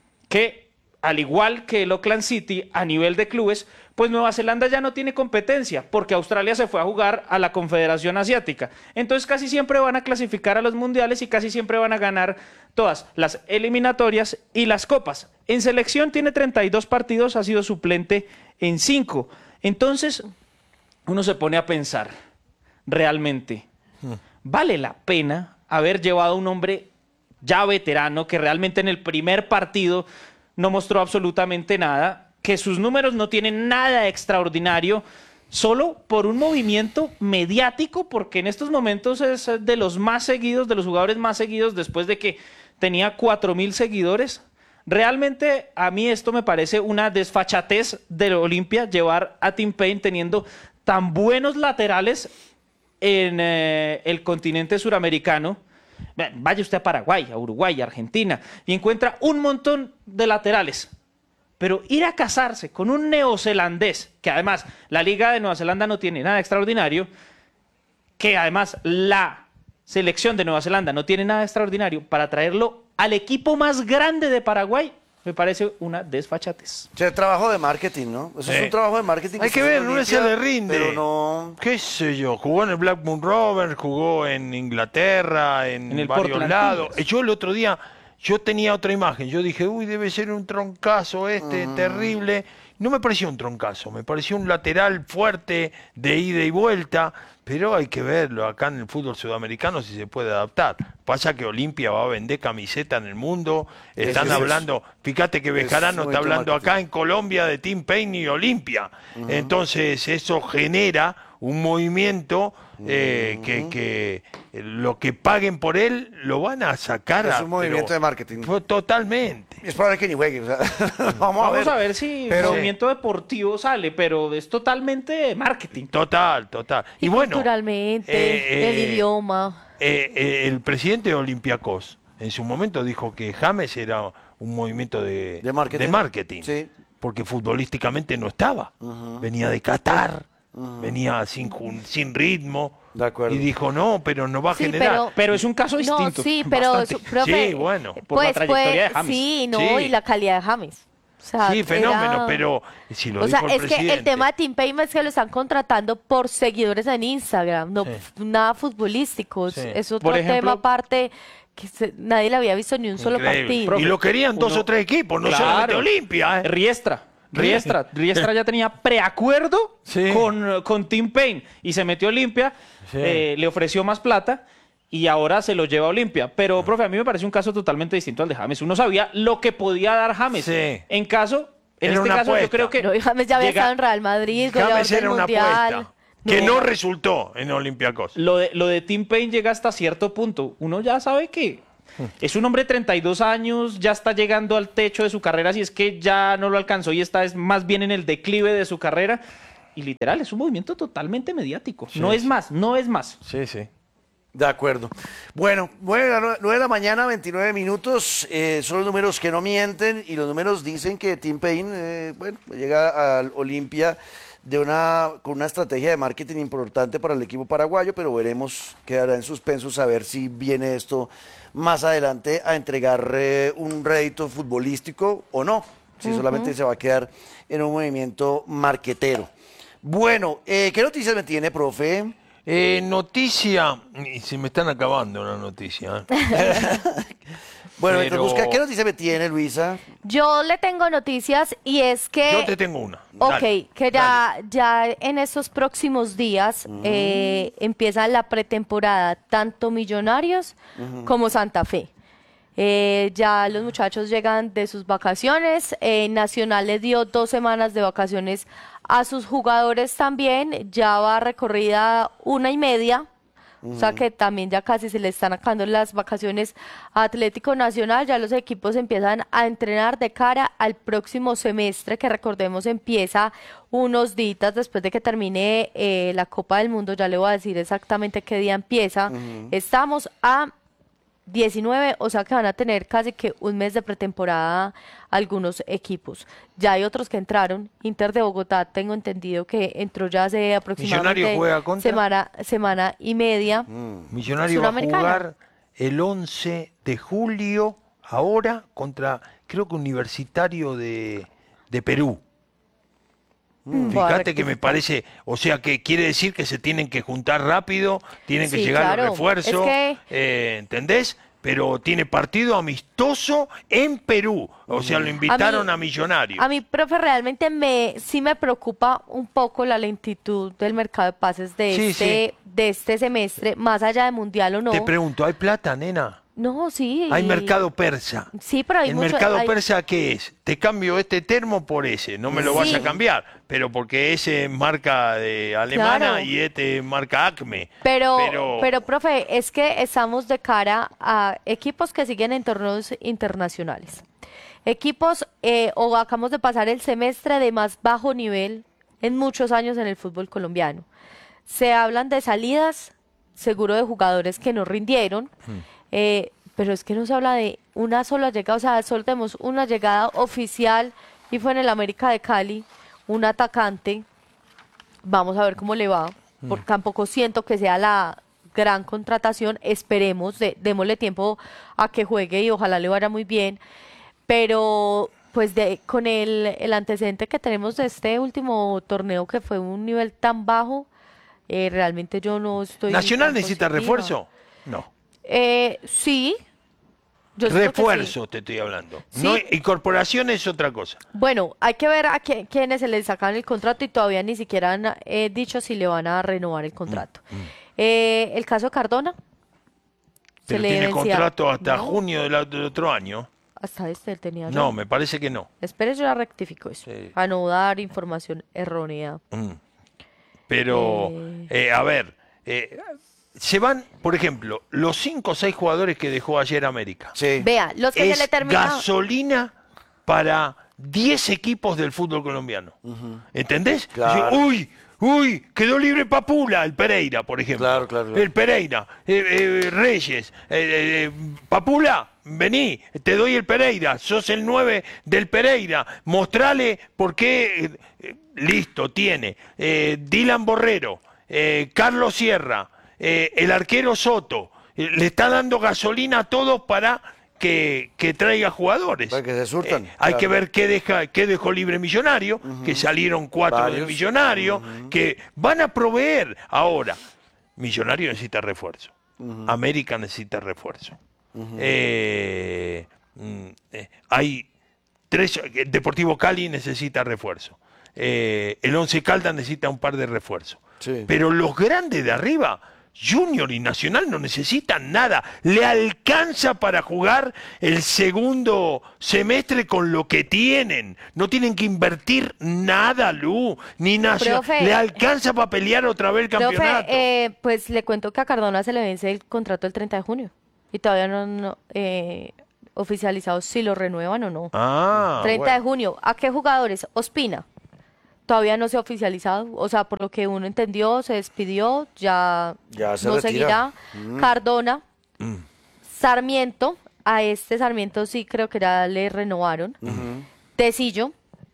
que al igual que el Auckland City a nivel de clubes, pues Nueva Zelanda ya no tiene competencia porque Australia se fue a jugar a la Confederación Asiática. Entonces casi siempre van a clasificar a los mundiales y casi siempre van a ganar todas las eliminatorias y las copas. En selección tiene treinta y dos partidos, ha sido suplente en cinco. Entonces uno se pone a pensar, realmente, ¿vale la pena haber llevado a un hombre ya veterano que realmente en el primer partido no mostró absolutamente nada, que sus números no tienen nada extraordinario, solo por un movimiento mediático, porque en estos momentos es de los más seguidos, de los jugadores más seguidos, después de que tenía cuatro mil seguidores? Realmente a mí esto me parece una desfachatez de Olimpia, llevar a Tim Payne teniendo tan buenos laterales en eh, el continente suramericano. Vaya usted a Paraguay, a Uruguay, a Argentina, y encuentra un montón de laterales. Pero ir a casarse con un neozelandés, que además la Liga de Nueva Zelanda no tiene nada extraordinario, que además la selección de Nueva Zelanda no tiene nada extraordinario, para traerlo al equipo más grande de Paraguay, me parece una desfachatez. O sea, trabajo de marketing, ¿no? Eso Sí. es un trabajo de marketing. Hay que ver, no se le rinde. Pero no... ¿Qué sé yo? Jugó en el Blackburn Rovers, jugó en Inglaterra, en, En el varios Portland lados. Timbers. Yo el otro día, yo tenía otra imagen. Yo dije, uy, debe ser un troncazo este, Mm. terrible. No me pareció un troncazo, me pareció un lateral fuerte de ida y vuelta. Pero hay que verlo acá en el fútbol sudamericano si se puede adaptar. Pasa que Olimpia va a vender camiseta en el mundo. Están Eso es- hablando, fíjate que Bejarano es está mucho hablando marketing. acá en Colombia de Tim Payne y Olimpia. Ujú. Entonces eso genera un movimiento eh, que, que lo que paguen por él lo van a sacar. Es a- un movimiento pero- de marketing. Fue Totalmente. Es probable que ni juegue. O sea, vamos, Vamos a a ver. ver, si Pero- el movimiento deportivo sale, pero es totalmente marketing. Total, total. Y, Y, bueno, culturalmente, eh, el eh, idioma. eh, eh, el presidente de Olympiacos en su momento dijo que James era un movimiento de, De marketing. de marketing, Sí. porque futbolísticamente no estaba. Ujú. Venía de Qatar, Ujú. venía sin, jun- sin ritmo. De acuerdo. Y dijo, no, pero no va a Sí, generar. pero- Pero es un caso distinto. No, sí, pero, bastante. su- profe, Sí, bueno. por la pues, trayectoria pues, de James. sí, no, Sí. y la calidad de James. O sea, Sí, fenómeno, era- pero si lo O sea, dijo el es que presidente. el tema de Tim Payne es que lo están contratando por seguidores en Instagram, no Sí. f- nada futbolístico. es- Sí. Es otro Por ejemplo- tema aparte que se- nadie le había visto ni un solo Increíble. partido. Y lo querían dos Uno- o tres equipos, no Claro. solamente Olimpia. ¿eh? Riestra. Riestra, Riestra ya tenía preacuerdo Sí. con, con Tim Payne y se metió a Olimpia, Sí. eh, le ofreció más plata y ahora se lo lleva a Olimpia. Pero, profe, a mí me parece un caso totalmente distinto al de James. Uno sabía lo que podía dar James. Sí. En caso, en Era este una caso, apuesta. yo creo que No, y James ya había llega- estado en Real Madrid, goleador James del era una Mundial. apuesta que no resultó en Olympiacos. Lo de, lo de Tim Payne llega hasta cierto punto. Uno ya sabe que es un hombre de treinta y dos años, ya está llegando al techo de su carrera, si es que ya no lo alcanzó y está es más bien en el declive de su carrera. Y literal, es un movimiento totalmente mediático. Sí, no es sí. más, no es más. Sí, sí. De acuerdo. Bueno, nueve de la mañana, veintinueve minutos. Eh, son los números que no mienten y los números dicen que Tim Payne, eh, bueno, llega al Olimpia de una, con una estrategia de marketing importante para el equipo paraguayo, pero veremos, quedará en suspenso saber si viene esto más adelante a entregar eh, un rédito futbolístico o no, si Ujú. solamente se va a quedar en un movimiento marquetero. Bueno, eh, ¿qué noticias me tiene, profe? Eh, noticia, y se me están acabando la noticia. ¿eh? Bueno, mientras Pero- busca, ¿qué noticias me tiene, Luisa? Yo le tengo noticias y es que... Yo te tengo una. Ok, Dale. que ya, ya en estos próximos días eh, empieza la pretemporada, tanto Millonarios Ujú. como Santa Fe. Eh, ya los muchachos llegan de sus vacaciones, eh, Nacional le dio dos semanas de vacaciones a sus jugadores también, ya va recorrida una y media, o sea que también ya casi se le están acabando las vacaciones a Atlético Nacional, ya los equipos empiezan a entrenar de cara al próximo semestre, que recordemos empieza unos días después de que termine eh, la Copa del Mundo, ya le voy a decir exactamente qué día empieza. Ujú. Estamos a diecinueve, o sea que van a tener casi que un mes de pretemporada algunos equipos. Ya hay otros que entraron, Inter de Bogotá, tengo entendido que entró ya hace aproximadamente Millonario juega contra. semana, semana y media. Millonario va a Sudamericana. jugar el once de julio, ahora, contra, creo que Universitario de, de Perú. Mm, voy a Fíjate que me rectificar. parece, o sea que quiere decir que se tienen que juntar rápido, tienen que Sí, llegar claro. los refuerzos, Es que- eh, ¿entendés? Pero tiene partido amistoso en Perú, o sea, lo invitaron a, mí- Millonarios. A mí, profe, realmente me sí me preocupa un poco la lentitud del mercado de pases de, Sí, este, de este semestre, más allá de Mundial o no. Te pregunto, ¿hay plata, nena? No, sí. Hay mercado persa. Sí, pero hay ¿El mucho- mercado hay- persa qué es? Te cambio este termo por ese, no me lo vas Sí. a cambiar, pero porque ese es marca de alemana Claro. y este es marca Acme. Pero, Pero- pero, profe, es que estamos de cara a equipos que siguen en torneos internacionales. Equipos, eh, o acabamos de pasar el semestre de más bajo nivel en muchos años en el fútbol colombiano. Se hablan de salidas, seguro de jugadores que no rindieron, eh, pero es que no se habla de una sola llegada, o sea, solo tenemos una llegada oficial y fue en el América de Cali, un atacante. Vamos a ver cómo le va, porque tampoco siento que sea la gran contratación, esperemos, de- démosle tiempo a que juegue y ojalá le vaya muy bien, pero pues de, con el, el antecedente que tenemos de este último torneo que fue un nivel tan bajo, eh, realmente yo no estoy... ¿Nacional tan necesita positiva. refuerzo? No. Eh, sí. Yo siento que sí. Refuerzo te estoy hablando. No, Sí. incorporación es otra cosa. Bueno, hay que ver a qué- quiénes se les sacan el contrato y todavía ni siquiera han eh, dicho si le van a renovar el contrato. Eh, el caso Cardona. se Pero le tiene vencía- contrato hasta No, junio del, del otro año. Hasta este él tenía. No, ya. me parece que no. Espere, yo la rectifico eso. A no dar información errónea. Mm. Pero, eh, a ver, eh, se van, por ejemplo, los cinco o seis jugadores que dejó ayer América. Vea, los que es se le terminaron. gasolina para diez equipos del fútbol colombiano. ¿Entendés? Claro. Dice, uy, uy, quedó libre Papula, el Pereira, por ejemplo. Claro, claro, claro. El Pereira, eh, eh, Reyes, eh, eh, Papula, vení, te doy el Pereira, sos el nueve del Pereira, mostrale por qué, eh, eh, listo, tiene. Eh, Dylan Borrero, eh, Carlos Sierra, eh, el arquero Soto, eh, le está dando gasolina a todos para que, que traiga jugadores. Para que se surtan. Eh, hay claro. que ver qué, deja, qué dejó libre Millonario, que salieron cuatro del Varios. Millonario, que van a proveer ahora. Millonario necesita refuerzo. América necesita refuerzo. Eh, mm, eh, hay tres, Deportivo Cali necesita refuerzo. Eh, el Once Caldas necesita un par de refuerzos. Sí. Pero los grandes de arriba, Junior y Nacional, no necesitan nada. Le alcanza para jugar el segundo semestre con lo que tienen. No tienen que invertir nada, Lu, ni Nacional. Profe, le alcanza para pelear otra vez el campeonato. Profe, eh, pues le cuento que a Cardona se le vence el contrato el treinta de junio. Y todavía no, no eh, oficializado si lo renuevan o no. Ah, treinta bueno. de junio. ¿A qué jugadores? Ospina. Todavía no se ha oficializado. O sea, por lo que uno entendió, se despidió, ya, Ya se no retira. seguirá. Mm. Cardona. Sarmiento. A este Sarmiento sí creo que ya le renovaron. Tecillo.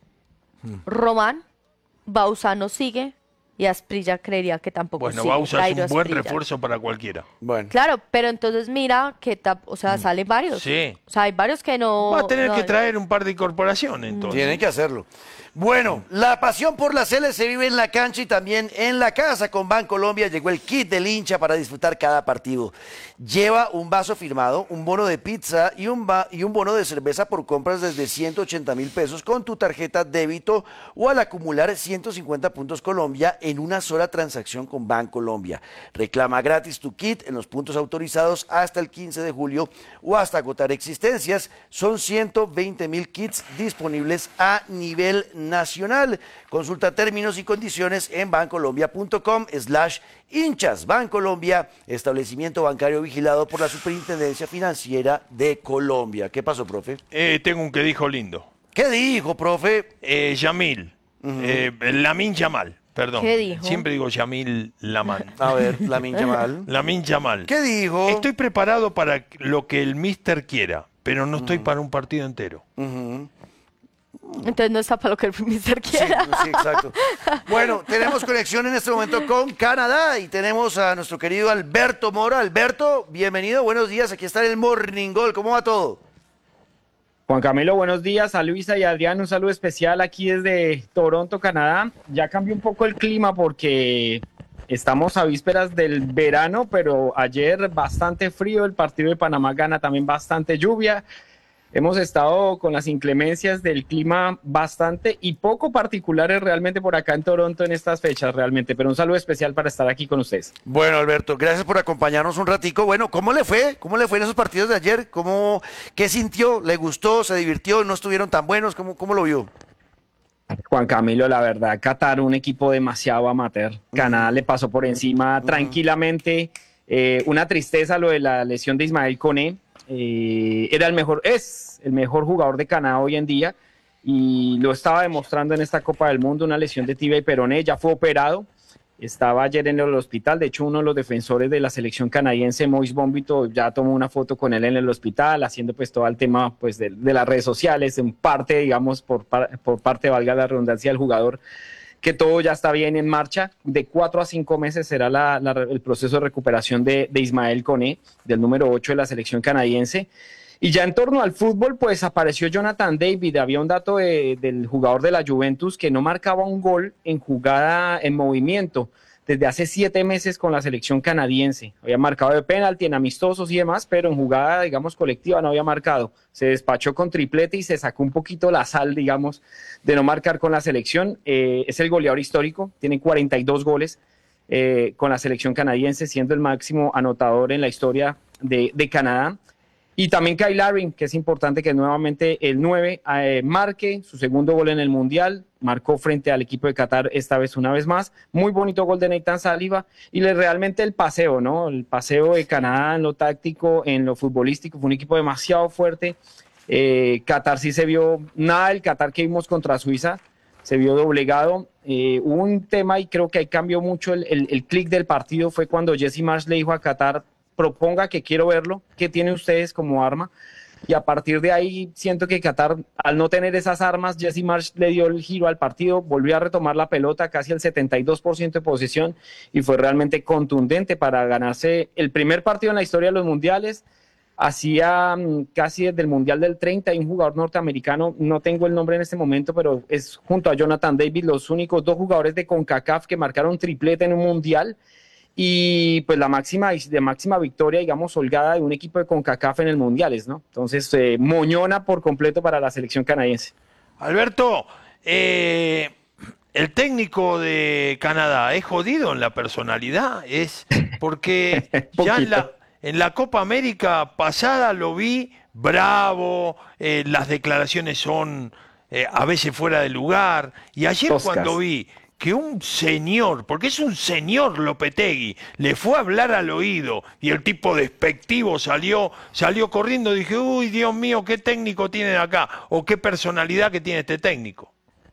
Román. Bausano sigue. Y Asprilla creería que tampoco Bueno, sigue. Bausa es Jairo un buen Asprilla. refuerzo para cualquiera. Bueno. Claro, pero entonces mira que, ta- o sea, salen varios. Sí. O sea, hay varios que no... Va a tener no- que traer un par de incorporaciones, entonces. Tienen que hacerlo. Bueno, la pasión por la Cele se vive en la cancha y también en la casa. Con Bancolombia llegó el kit del hincha para disfrutar cada partido. Lleva un vaso firmado, un bono de pizza y un, ba- y un bono de cerveza por compras desde ciento ochenta mil pesos con tu tarjeta débito o al acumular ciento cincuenta puntos Colombia en una sola transacción con Bancolombia. Reclama gratis tu kit en los puntos autorizados hasta el quince de julio o hasta agotar existencias. Son ciento veinte mil kits disponibles a nivel nacional. Consulta términos y condiciones en bancolombia.com slash hinchas. Bancolombia, establecimiento bancario vigilado por la Superintendencia Financiera de Colombia. ¿Qué pasó, profe? Eh, tengo un que dijo lindo. ¿Qué dijo, profe? Eh, Yamil. eh, Lamin Yamal, perdón. ¿Qué dijo? Siempre digo Yamil Laman. A ver, Lamin Yamal. Lamin Yamal. ¿Qué dijo? Estoy preparado para lo que el mister quiera, pero no estoy para un partido entero. Entonces no está para lo que el mister Sí, quiera. sí, exacto. Bueno, tenemos conexión en este momento con Canadá y tenemos a nuestro querido Alberto Mora. Alberto, bienvenido, buenos días. Aquí está el Morning Goal. ¿Cómo va todo? Juan Camilo, buenos días. A Luisa y a Adrián, un saludo especial aquí desde Toronto, Canadá. Ya cambió un poco el clima porque estamos a vísperas del verano, pero ayer bastante frío, el partido de Panamá gana también bastante lluvia. Hemos estado con las inclemencias del clima bastante y poco particulares realmente por acá en Toronto en estas fechas realmente, pero un saludo especial para estar aquí con ustedes. Bueno, Alberto, gracias por acompañarnos un ratico. Bueno, ¿cómo le fue? ¿Cómo le fue en esos partidos de ayer? ¿Cómo, ¿Qué sintió? ¿Le gustó? ¿Se divirtió? ¿No estuvieron tan buenos? ¿Cómo, cómo lo vio? Juan Camilo, la verdad, Qatar, un equipo demasiado amateur. Canadá le pasó por encima tranquilamente. Eh, una tristeza lo de la lesión de Ismael Koné. Eh, era el mejor, es el mejor jugador de Canadá hoy en día y lo estaba demostrando en esta Copa del Mundo, una lesión de tibia y peroné, ya fue operado, estaba ayer en el hospital, de hecho uno de los defensores de la selección canadiense, Moise Bombito, ya tomó una foto con él en el hospital, haciendo pues todo el tema pues de, de las redes sociales, en parte digamos por, par, por parte, valga la redundancia, del jugador, que todo ya está bien en marcha. De cuatro a cinco meses será la, la, el proceso de recuperación de, de Ismael Koné, del número ocho de la selección canadiense. Y ya en torno al fútbol, pues apareció Jonathan David. Había un dato de, del jugador de la Juventus que no marcaba un gol en jugada en movimiento desde hace siete meses con la selección canadiense. Había marcado de penalti en amistosos y demás, pero en jugada, digamos, colectiva no había marcado. Se despachó con triplete y se sacó un poquito la sal, digamos, de no marcar con la selección. Eh, es el goleador histórico, tiene cuarenta y dos goles eh, con la selección canadiense, siendo el máximo anotador en la historia de, de Canadá. Y también Kyle Larin, que es importante que nuevamente el nueve eh, marque su segundo gol en el Mundial, marcó frente al equipo de Qatar esta vez una vez más. Muy bonito gol de Nathan Saliba y le, realmente el paseo, ¿no? El paseo de Canadá en lo táctico, en lo futbolístico, fue un equipo demasiado fuerte. Eh, Qatar sí se vio nada del Qatar que vimos contra Suiza, se vio doblegado. Eh, hubo un tema y creo que ahí cambió mucho el, el, el clic del partido, fue cuando Jesse Marsch le dijo a Qatar: proponga, que quiero verlo, qué tienen ustedes como arma, y a partir de ahí siento que Qatar, al no tener esas armas, Jesse Marsch le dio el giro al partido, volvió a retomar la pelota, casi el setenta y dos por ciento de posesión, y fue realmente contundente para ganarse el primer partido en la historia de los mundiales. Hacía casi desde el Mundial del treinta, hay un jugador norteamericano, no tengo el nombre en este momento, pero es junto a Jonathan David los únicos dos jugadores de CONCACAF que marcaron triplete en un Mundial. y pues la máxima, de máxima victoria, digamos, holgada de un equipo de CONCACAF en el Mundiales, ¿no? Entonces, eh, moñona por completo para la selección canadiense. Alberto, eh, el técnico de Canadá es jodido en la personalidad, es porque ya en la, en la Copa América pasada lo vi bravo, eh, las declaraciones son eh, a veces fuera de lugar, y ayer Toscas. cuando vi que un señor, porque es un señor Lopetegui, le fue a hablar al oído y el tipo despectivo salió, salió corriendo, dije, uy, Dios mío, qué técnico tienen acá, o qué personalidad que tiene este técnico.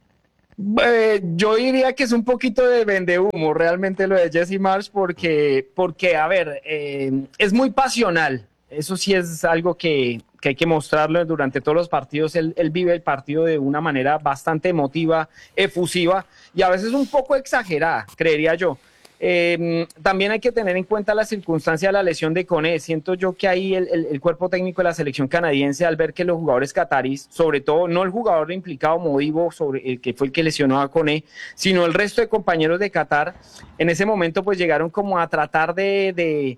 Eh, yo diría que es un poquito de vendehumo realmente lo de Jesse Marsch, porque, porque a ver, eh, es muy pasional. Eso sí es algo que, que hay que mostrarlo durante todos los partidos. Él, él vive el partido de una manera bastante emotiva, efusiva y a veces un poco exagerada, creería yo. Eh, también hay que tener en cuenta la circunstancia de la lesión de Koné. Siento yo que ahí el, el, el cuerpo técnico de la selección canadiense, al ver que los jugadores catarís, sobre todo no el jugador implicado Modibo, sobre el que fue el que lesionó a Koné, sino el resto de compañeros de Qatar, en ese momento pues llegaron como a tratar de... de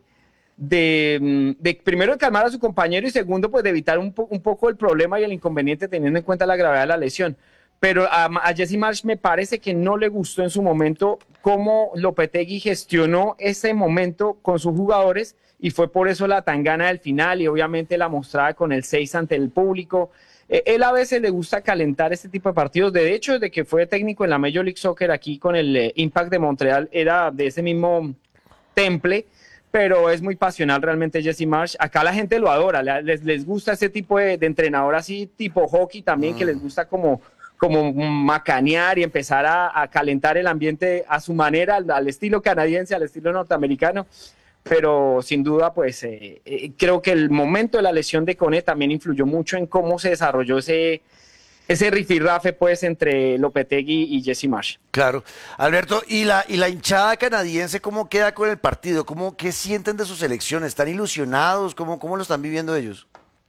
De, de primero de calmar a su compañero y segundo pues de evitar un, po un poco el problema y el inconveniente teniendo en cuenta la gravedad de la lesión. Pero a, a Jesse Marsch me parece que no le gustó en su momento cómo Lopetegui gestionó ese momento con sus jugadores y fue por eso la tangana del final y obviamente la mostrada con el seis ante el público. Eh, él a veces le gusta calentar este tipo de partidos. De hecho, desde que fue técnico en la Major League Soccer aquí con el eh, Impact de Montreal era de ese mismo temple. Pero es muy pasional realmente Jesse Marsch. Acá la gente lo adora, les, les gusta ese tipo de, de entrenador así, tipo hockey también, mm. que les gusta como, como macanear y empezar a, a calentar el ambiente a su manera, al, al estilo canadiense, al estilo norteamericano. Pero sin duda, pues eh, eh, creo que el momento de la lesión de Koné también influyó mucho en cómo se desarrolló ese... ese rifirrafe pues entre Lopetegui y Jesse Marsch. Claro. Alberto, ¿y la, y la hinchada canadiense cómo queda con el partido? ¿Cómo, ¿Qué sienten de su selección? ¿Están ilusionados? ¿Cómo, cómo lo están viviendo ellos?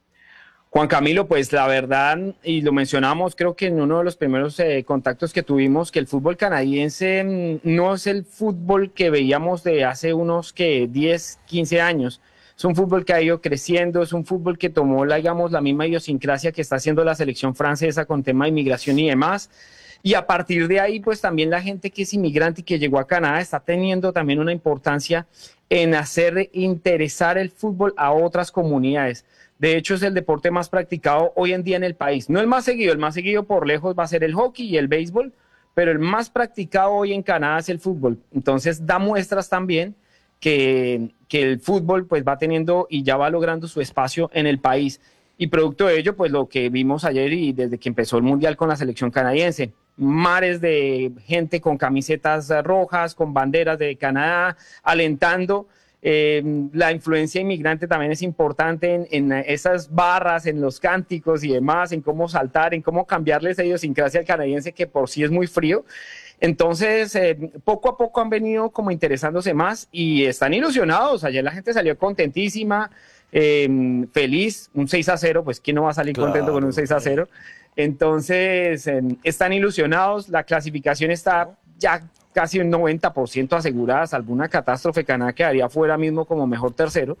Juan Camilo, pues la verdad, y lo mencionamos creo que en uno de los primeros eh, contactos que tuvimos, que el fútbol canadiense mmm, no es el fútbol que veíamos de hace unos que diez, quince años. Es un fútbol que ha ido creciendo, es un fútbol que tomó, la, digamos, la misma idiosincrasia que está haciendo la selección francesa con tema de inmigración y demás. Y a partir de ahí, pues también la gente que es inmigrante y que llegó a Canadá está teniendo también una importancia en hacer interesar el fútbol a otras comunidades. De hecho, es el deporte más practicado hoy en día en el país. No el más seguido, el más seguido por lejos va a ser el hockey y el béisbol, pero el más practicado hoy en Canadá es el fútbol. Entonces da muestras también Que, que el fútbol pues va teniendo y ya va logrando su espacio en el país. Y producto de ello, pues lo que vimos ayer y desde que empezó el Mundial con la selección canadiense, mares de gente con camisetas rojas, con banderas de Canadá, alentando. Eh, la influencia inmigrante también es importante en, en esas barras, en los cánticos y demás, en cómo saltar, en cómo cambiarle esa idiosincrasia al canadiense que por sí es muy frío. Entonces, eh, poco a poco han venido como interesándose más y están ilusionados. Ayer la gente salió contentísima, eh, feliz, un seis a cero, pues ¿quién no va a salir claro, contento con un seis a cero? Entonces, eh, están ilusionados, la clasificación está ya casi un noventa por ciento asegurada, salvo una catástrofe, Canadá quedaría fuera mismo como mejor tercero.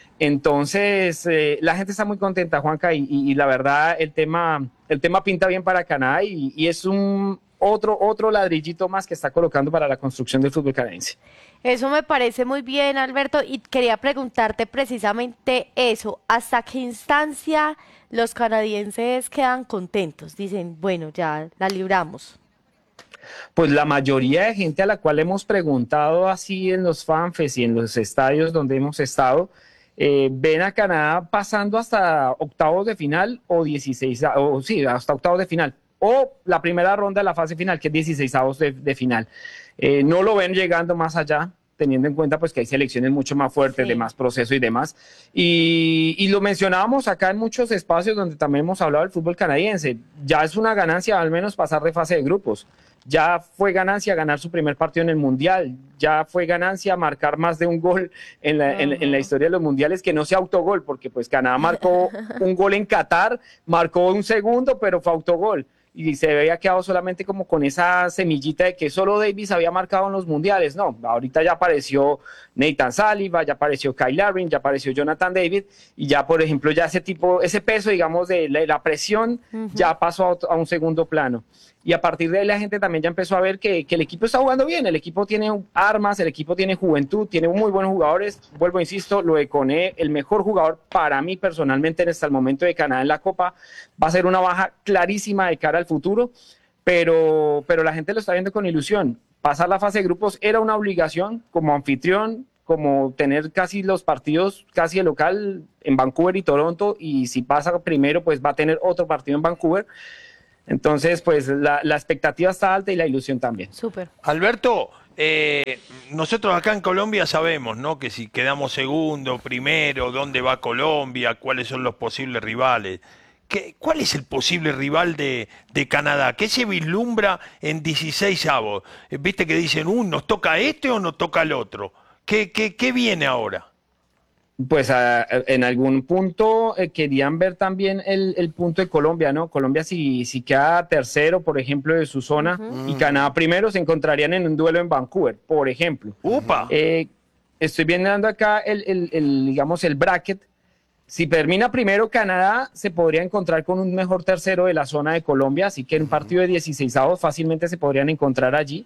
Entonces, eh, la gente está muy contenta, Juanca, y, y, y la verdad el tema, el tema pinta bien para Canadá y, y es un... Otro, otro ladrillito más que está colocando para la construcción del fútbol canadiense. Eso me parece muy bien, Alberto, y quería preguntarte precisamente eso. ¿Hasta qué instancia los canadienses quedan contentos? Dicen, bueno, ya la libramos. Pues la mayoría de gente a la cual hemos preguntado así en los fanfests y en los estadios donde hemos estado, eh, ven a Canadá pasando hasta octavos de final o dieciséis, o sí, hasta octavos de final. O la primera ronda de la fase final, que es dieciseisavos de, de final. Eh, no lo ven llegando más allá, teniendo en cuenta pues, que hay selecciones mucho más fuertes, sí. de más proceso y demás. Y, y lo mencionábamos acá en muchos espacios donde también hemos hablado del fútbol canadiense. Ya es una ganancia al menos pasar de fase de grupos. Ya fue ganancia ganar su primer partido en el Mundial. Ya fue ganancia marcar más de un gol en la, uh-huh. en, en la historia de los mundiales, que no sea autogol, porque pues Canadá marcó un gol en Qatar, marcó un segundo, pero fue autogol. y se había quedado solamente como con esa semillita de que solo Davis había marcado en los mundiales. No, ahorita ya apareció Nathan Saliba, ya apareció Kyle Larin, ya apareció Jonathan David, y ya, por ejemplo, ya ese tipo, ese peso, digamos, de la, la presión, uh-huh. ya pasó a, a un segundo plano. Y a partir de ahí la gente también ya empezó a ver que, que el equipo está jugando bien, el equipo tiene armas, el equipo tiene juventud, tiene muy buenos jugadores. Vuelvo, insisto, lo de Koné, el mejor jugador para mí personalmente en hasta el momento de Canadá en la Copa, va a ser una baja clarísima de cara al futuro, pero, pero la gente lo está viendo con ilusión. Pasar la fase de grupos era una obligación como anfitrión, como tener casi los partidos casi de local en Vancouver y Toronto, y si pasa primero, pues va a tener otro partido en Vancouver. Entonces, pues la, la expectativa está alta y la ilusión también. Súper. Alberto, eh, nosotros acá en Colombia sabemos, ¿no?, que si quedamos segundo, primero, dónde va Colombia, cuáles son los posibles rivales. ¿Qué, ¿Cuál es el posible rival de, de Canadá? ¿Qué se vislumbra en dieciséis avos? ¿Viste que dicen, uh, nos toca este o nos toca el otro? ¿Qué, qué, qué viene ahora? Pues a, en algún punto eh, querían ver también el, el punto de Colombia, ¿no? Colombia si, si queda tercero, por ejemplo, de su zona, uh-huh. y Canadá primero, se encontrarían en un duelo en Vancouver, por ejemplo. ¡Upa! Eh, estoy viendo acá el, el, el, digamos, el bracket. Si termina primero Canadá, se podría encontrar con un mejor tercero de la zona de Colombia, así que en un partido de dieciseisavos fácilmente se podrían encontrar allí.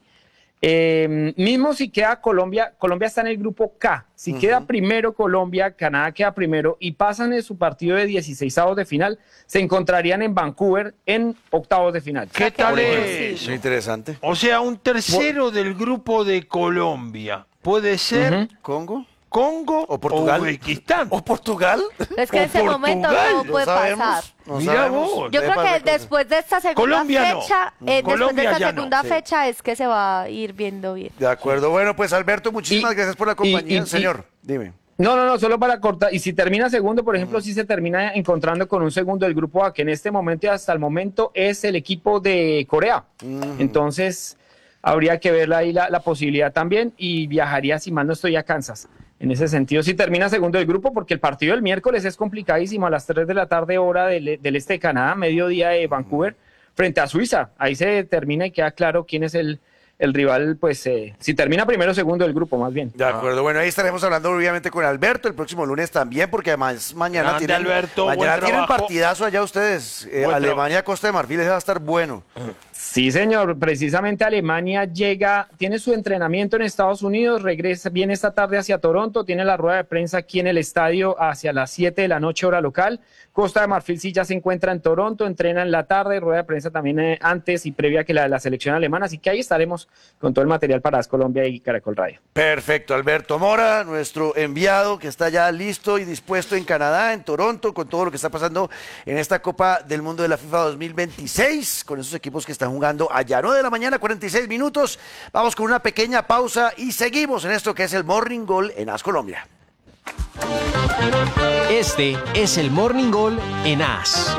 Eh, mismo si queda Colombia, Colombia está en el grupo K, si uh-huh. queda primero Colombia, Canadá queda primero y pasan en su partido de dieciseisavos de final, se encontrarían en Vancouver en octavos de final. ¿Qué tal es? Muy interesante. O sea, un tercero del grupo de Colombia, puede ser uh-huh. ¿Congo? Congo o Portugal, o Uzbekistán. ¿O Portugal? Es que en ese momento no puede pasar. No Mira vos. Yo creo que después de esta segunda Colombia fecha, no. eh, después de esta ya segunda no. fecha sí. es que se va a ir viendo bien. De acuerdo. Bueno, pues Alberto, muchísimas y, gracias por la compañía, y, y, señor. Dime. No, no, no, solo para cortar. Y si termina segundo, por ejemplo, uh-huh. si se termina encontrando con un segundo del grupo A, que en este momento y hasta el momento es el equipo de Corea. Uh-huh. Entonces, habría que ver ahí la, la posibilidad también y viajaría, si mal no estoy, a Kansas. En ese sentido, si termina segundo del grupo, porque el partido del miércoles es complicadísimo, a las tres de la tarde, hora del, del este de Canadá, mediodía de Vancouver, frente a Suiza. Ahí se termina y queda claro quién es el, el rival, pues, eh, si termina primero o segundo del grupo, más bien. De acuerdo, bueno, ahí estaremos hablando obviamente con Alberto el próximo lunes también, porque además mañana Grande, tienen, Alberto, mañana tienen trabajo. partidazo allá ustedes, eh, Alemania, Costa de Marfil, ese va a estar bueno. Sí, señor, precisamente Alemania llega, tiene su entrenamiento en Estados Unidos, regresa, viene esta tarde hacia Toronto, tiene la rueda de prensa aquí en el estadio hacia las siete de la noche hora local. Costa de Marfil sí ya se encuentra en Toronto, entrena en la tarde, rueda de prensa también eh, antes y previa que la de la selección alemana, así que ahí estaremos con todo el material para As Colombia y Caracol Radio. Perfecto, Alberto Mora, nuestro enviado que está ya listo y dispuesto en Canadá, en Toronto, con todo lo que está pasando en esta Copa del Mundo de la FIFA dos mil veintiséis, con esos equipos que están jugando allá. nueve de la mañana, cuarenta y seis minutos, vamos con una pequeña pausa y seguimos en esto que es el Morning Goal en As Colombia. Este es el Morning Goal en As.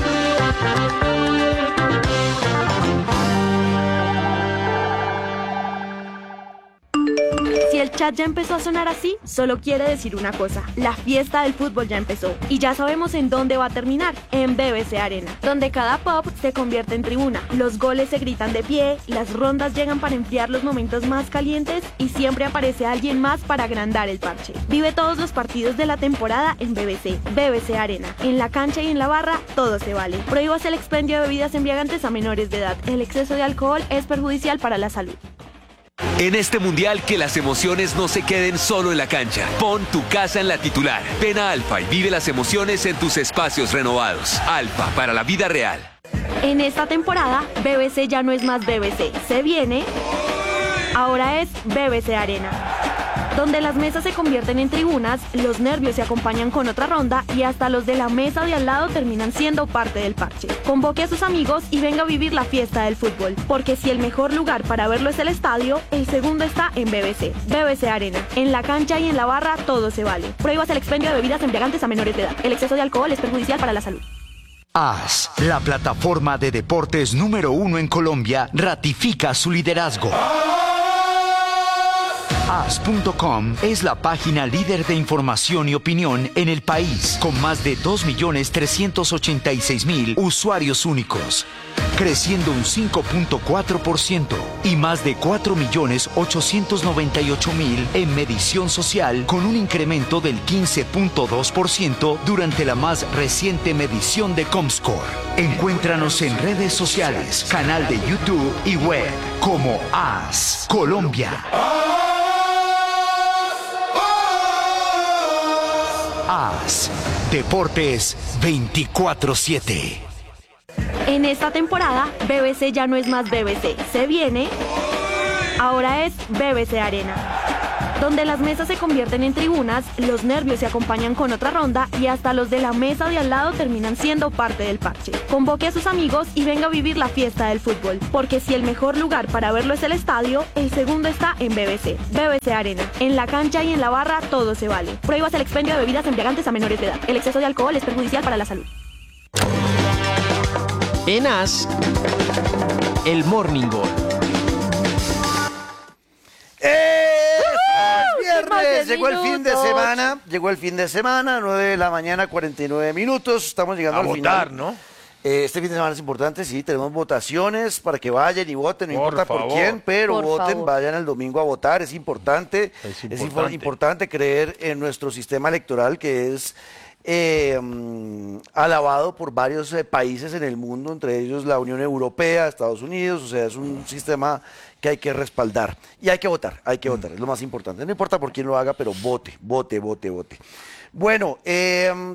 Si el chat ya empezó a sonar así, solo quiere decir una cosa: la fiesta del fútbol ya empezó. Y ya sabemos en dónde va a terminar, en B B C Arena, donde cada pop se convierte en tribuna. Los goles se gritan de pie, las rondas llegan para enfriar los momentos más calientes y siempre aparece alguien más para agrandar el parche. Vive todos los partidos de la temporada en B B C. B B C Arena. En la cancha y en la barra, todo se vale. Prohíbas el expendio de bebidas embriagantes a menores de edad. El exceso de alcohol es perjudicial para la salud. En este mundial, que las emociones no se queden solo en la cancha. Pon tu casa en la titular. Ven a Alfa y vive las emociones en tus espacios renovados. Alfa, para la vida real. En esta temporada, B B C ya no es más B B C. Se viene, ahora es B B C Arena, donde las mesas se convierten en tribunas, los nervios se acompañan con otra ronda y hasta los de la mesa de al lado terminan siendo parte del parche. Convoque a sus amigos y venga a vivir la fiesta del fútbol, porque si el mejor lugar para verlo es el estadio, el segundo está en B B C. B B C Arena. En la cancha y en la barra todo se vale. Prohíbas el expendio de bebidas embriagantes a menores de edad. El exceso de alcohol es perjudicial para la salud. As, la plataforma de deportes número uno en Colombia, ratifica su liderazgo. as punto com es la página líder de información y opinión en el país, con más de dos millones trescientos ochenta y seis mil usuarios únicos, creciendo un cinco punto cuatro por ciento y más de cuatro millones ochocientos noventa y ocho mil en medición social, con un incremento del quince punto dos por ciento durante la más reciente medición de Comscore. Encuéntranos en redes sociales, canal de YouTube y web como AS Colombia. AS Deportes veinticuatro siete. En esta temporada, B B C ya no es más B B C. Se viene, ahora es B B C Arena, donde las mesas se convierten en tribunas, los nervios se acompañan con otra ronda y hasta los de la mesa de al lado terminan siendo parte del parche. Convoque a sus amigos y venga a vivir la fiesta del fútbol, porque si el mejor lugar para verlo es el estadio, el segundo está en B B C. B B C Arena. En la cancha y en la barra todo se vale. Prohíbas el expendio de bebidas embriagantes a menores de edad. El exceso de alcohol es perjudicial para la salud. En AS, el Morning Goal. ¡Eh! Más de Viernes, llegó el fin de minutos. semana, llegó el fin de semana, nueve de la mañana, cuarenta y nueve minutos, estamos llegando A al votar, final. ¿no? Eh, este fin de semana es importante, sí, tenemos votaciones para que vayan y voten, no Por importa por favor. quién, pero Por voten, favor. vayan el domingo a votar, es importante, Es es importante. infor- importante creer en nuestro sistema electoral que es eh, mm, alabado por varios eh, países en el mundo, entre ellos la Unión Europea, Estados Unidos, o sea, es un sistema que hay que respaldar y hay que votar, hay que votar, es lo más importante, no importa por quién lo haga, pero vote, vote, vote, vote. Bueno, eh,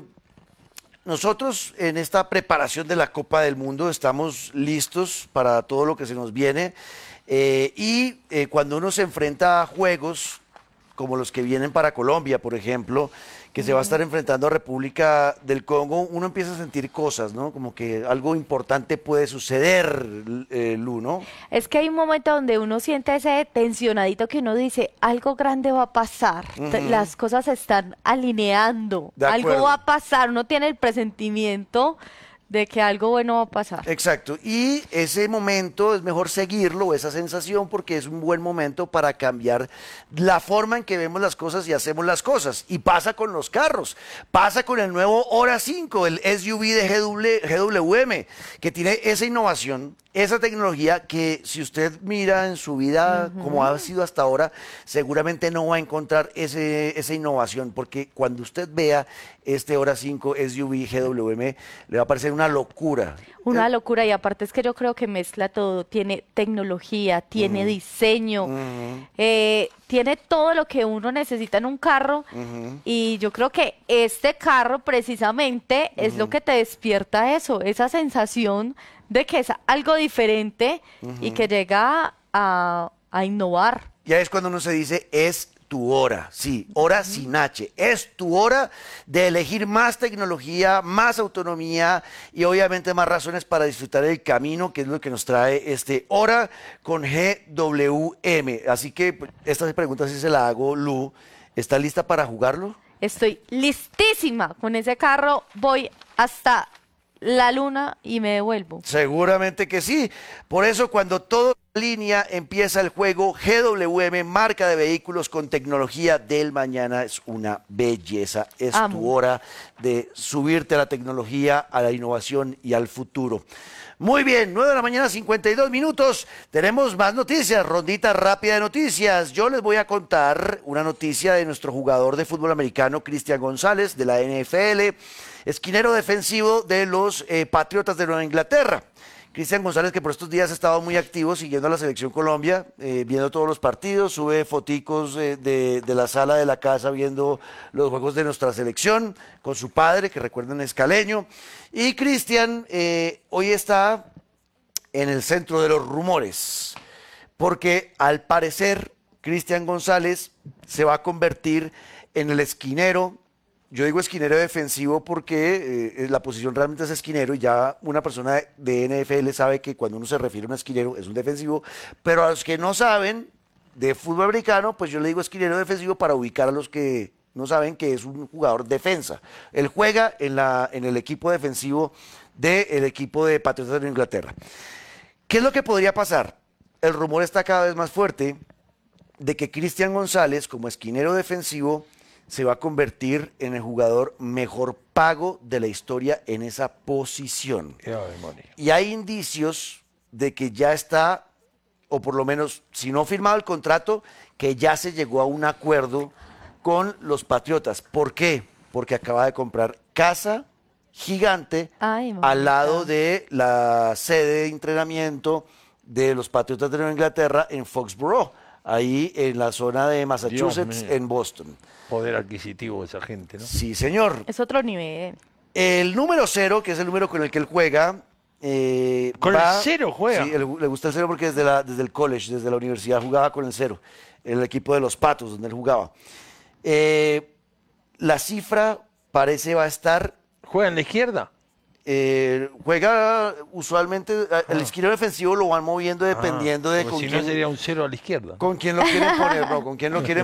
nosotros en esta preparación de la Copa del Mundo estamos listos para todo lo que se nos viene eh, y eh, cuando uno se enfrenta a juegos como los que vienen para Colombia, por ejemplo, que se va a estar enfrentando a República del Congo, uno empieza a sentir cosas, ¿no? Como que algo importante puede suceder, eh, Lu, ¿no? Es que hay un momento donde uno siente ese tensionadito que uno dice, algo grande va a pasar, T- Ujú. las cosas se están alineando, De algo acuerdo. va a pasar, uno tiene el presentimiento de que algo bueno va a pasar. Exacto, y ese momento es mejor seguirlo, esa sensación, porque es un buen momento para cambiar la forma en que vemos las cosas y hacemos las cosas. Y pasa con los carros, pasa con el nuevo Hora cinco, el S U V de G W, G W M, que tiene esa innovación, esa tecnología que si usted mira en su vida como ha sido hasta ahora, seguramente no va a encontrar ese, esa innovación, porque cuando usted vea este Hora cinco S U V G W M, le va a parecer una locura. Una locura, y aparte es que yo creo que mezcla todo, tiene tecnología, tiene Ujú. diseño, Ujú. eh, tiene todo lo que uno necesita en un carro, Ujú. y yo creo que este carro precisamente es lo que te despierta eso, esa sensación de que es algo diferente y Ujú. que llega a, a innovar. Ya es cuando uno se dice, es tu hora, sí, hora sin H, es tu hora de elegir más tecnología, más autonomía y obviamente más razones para disfrutar el camino, que es lo que nos trae este Hora con G W M. Así que pues, esta pregunta sí se la hago, Lu, ¿está lista para jugarlo? Estoy listísima con ese carro, voy hasta la luna y me devuelvo. Seguramente que sí. Por eso cuando todo línea empieza el juego, G W M, marca de vehículos con tecnología del mañana, es una belleza. Es Amo. tu hora de subirte a la tecnología, a la innovación y al futuro. Muy bien, nueve de la mañana, cincuenta y dos minutos. Tenemos más noticias, rondita rápida de noticias. Yo les voy a contar una noticia de nuestro jugador de fútbol americano, Cristian González, de la N F L, esquinero defensivo de los eh, Patriotas de Nueva Inglaterra. Cristian González, que por estos días ha estado muy activo siguiendo a la Selección Colombia, eh, viendo todos los partidos, sube foticos eh, de, de la sala de la casa viendo los juegos de nuestra selección con su padre, que recuerden es caleño. Y Cristian eh, hoy está en el centro de los rumores, porque al parecer Cristian González se va a convertir en el esquinero. Yo digo esquinero defensivo porque eh, la posición realmente es esquinero y ya una persona de N F L sabe que cuando uno se refiere a un esquinero es un defensivo, pero a los que no saben de fútbol americano, pues yo le digo esquinero defensivo para ubicar a los que no saben que es un jugador defensa. Él juega en, la, en el equipo defensivo del equipo de Patriotas de Inglaterra. ¿Qué es lo que podría pasar? El rumor está cada vez más fuerte de que Cristian González, como esquinero defensivo, se va a convertir en el jugador mejor pago de la historia en esa posición. Y hay indicios de que ya está, o por lo menos, si no firmado el contrato, que ya se llegó a un acuerdo con los Patriotas. ¿Por qué? Porque acaba de comprar casa gigante Ay, al lado de la sede de entrenamiento de los Patriotas de Nueva Inglaterra en Foxborough, ahí en la zona de Massachusetts, mío. en Boston. Poder adquisitivo de esa gente, ¿no? Sí, señor. Es otro nivel. El número cero, que es el número con el que él juega. eh, ¿Con va- el cero juega? Sí, él- le gusta el cero porque desde, la, desde el college, desde la universidad jugaba con el cero. El equipo de los Patos, donde él jugaba. Eh, la cifra parece va a estar. ¿Juega en la izquierda? Eh, juega usualmente, eh, el esquinero defensivo lo van moviendo dependiendo Ah, de porque con si quién, no sería un cero a la izquierda. con quién lo quieren poner, no, con quién lo quieren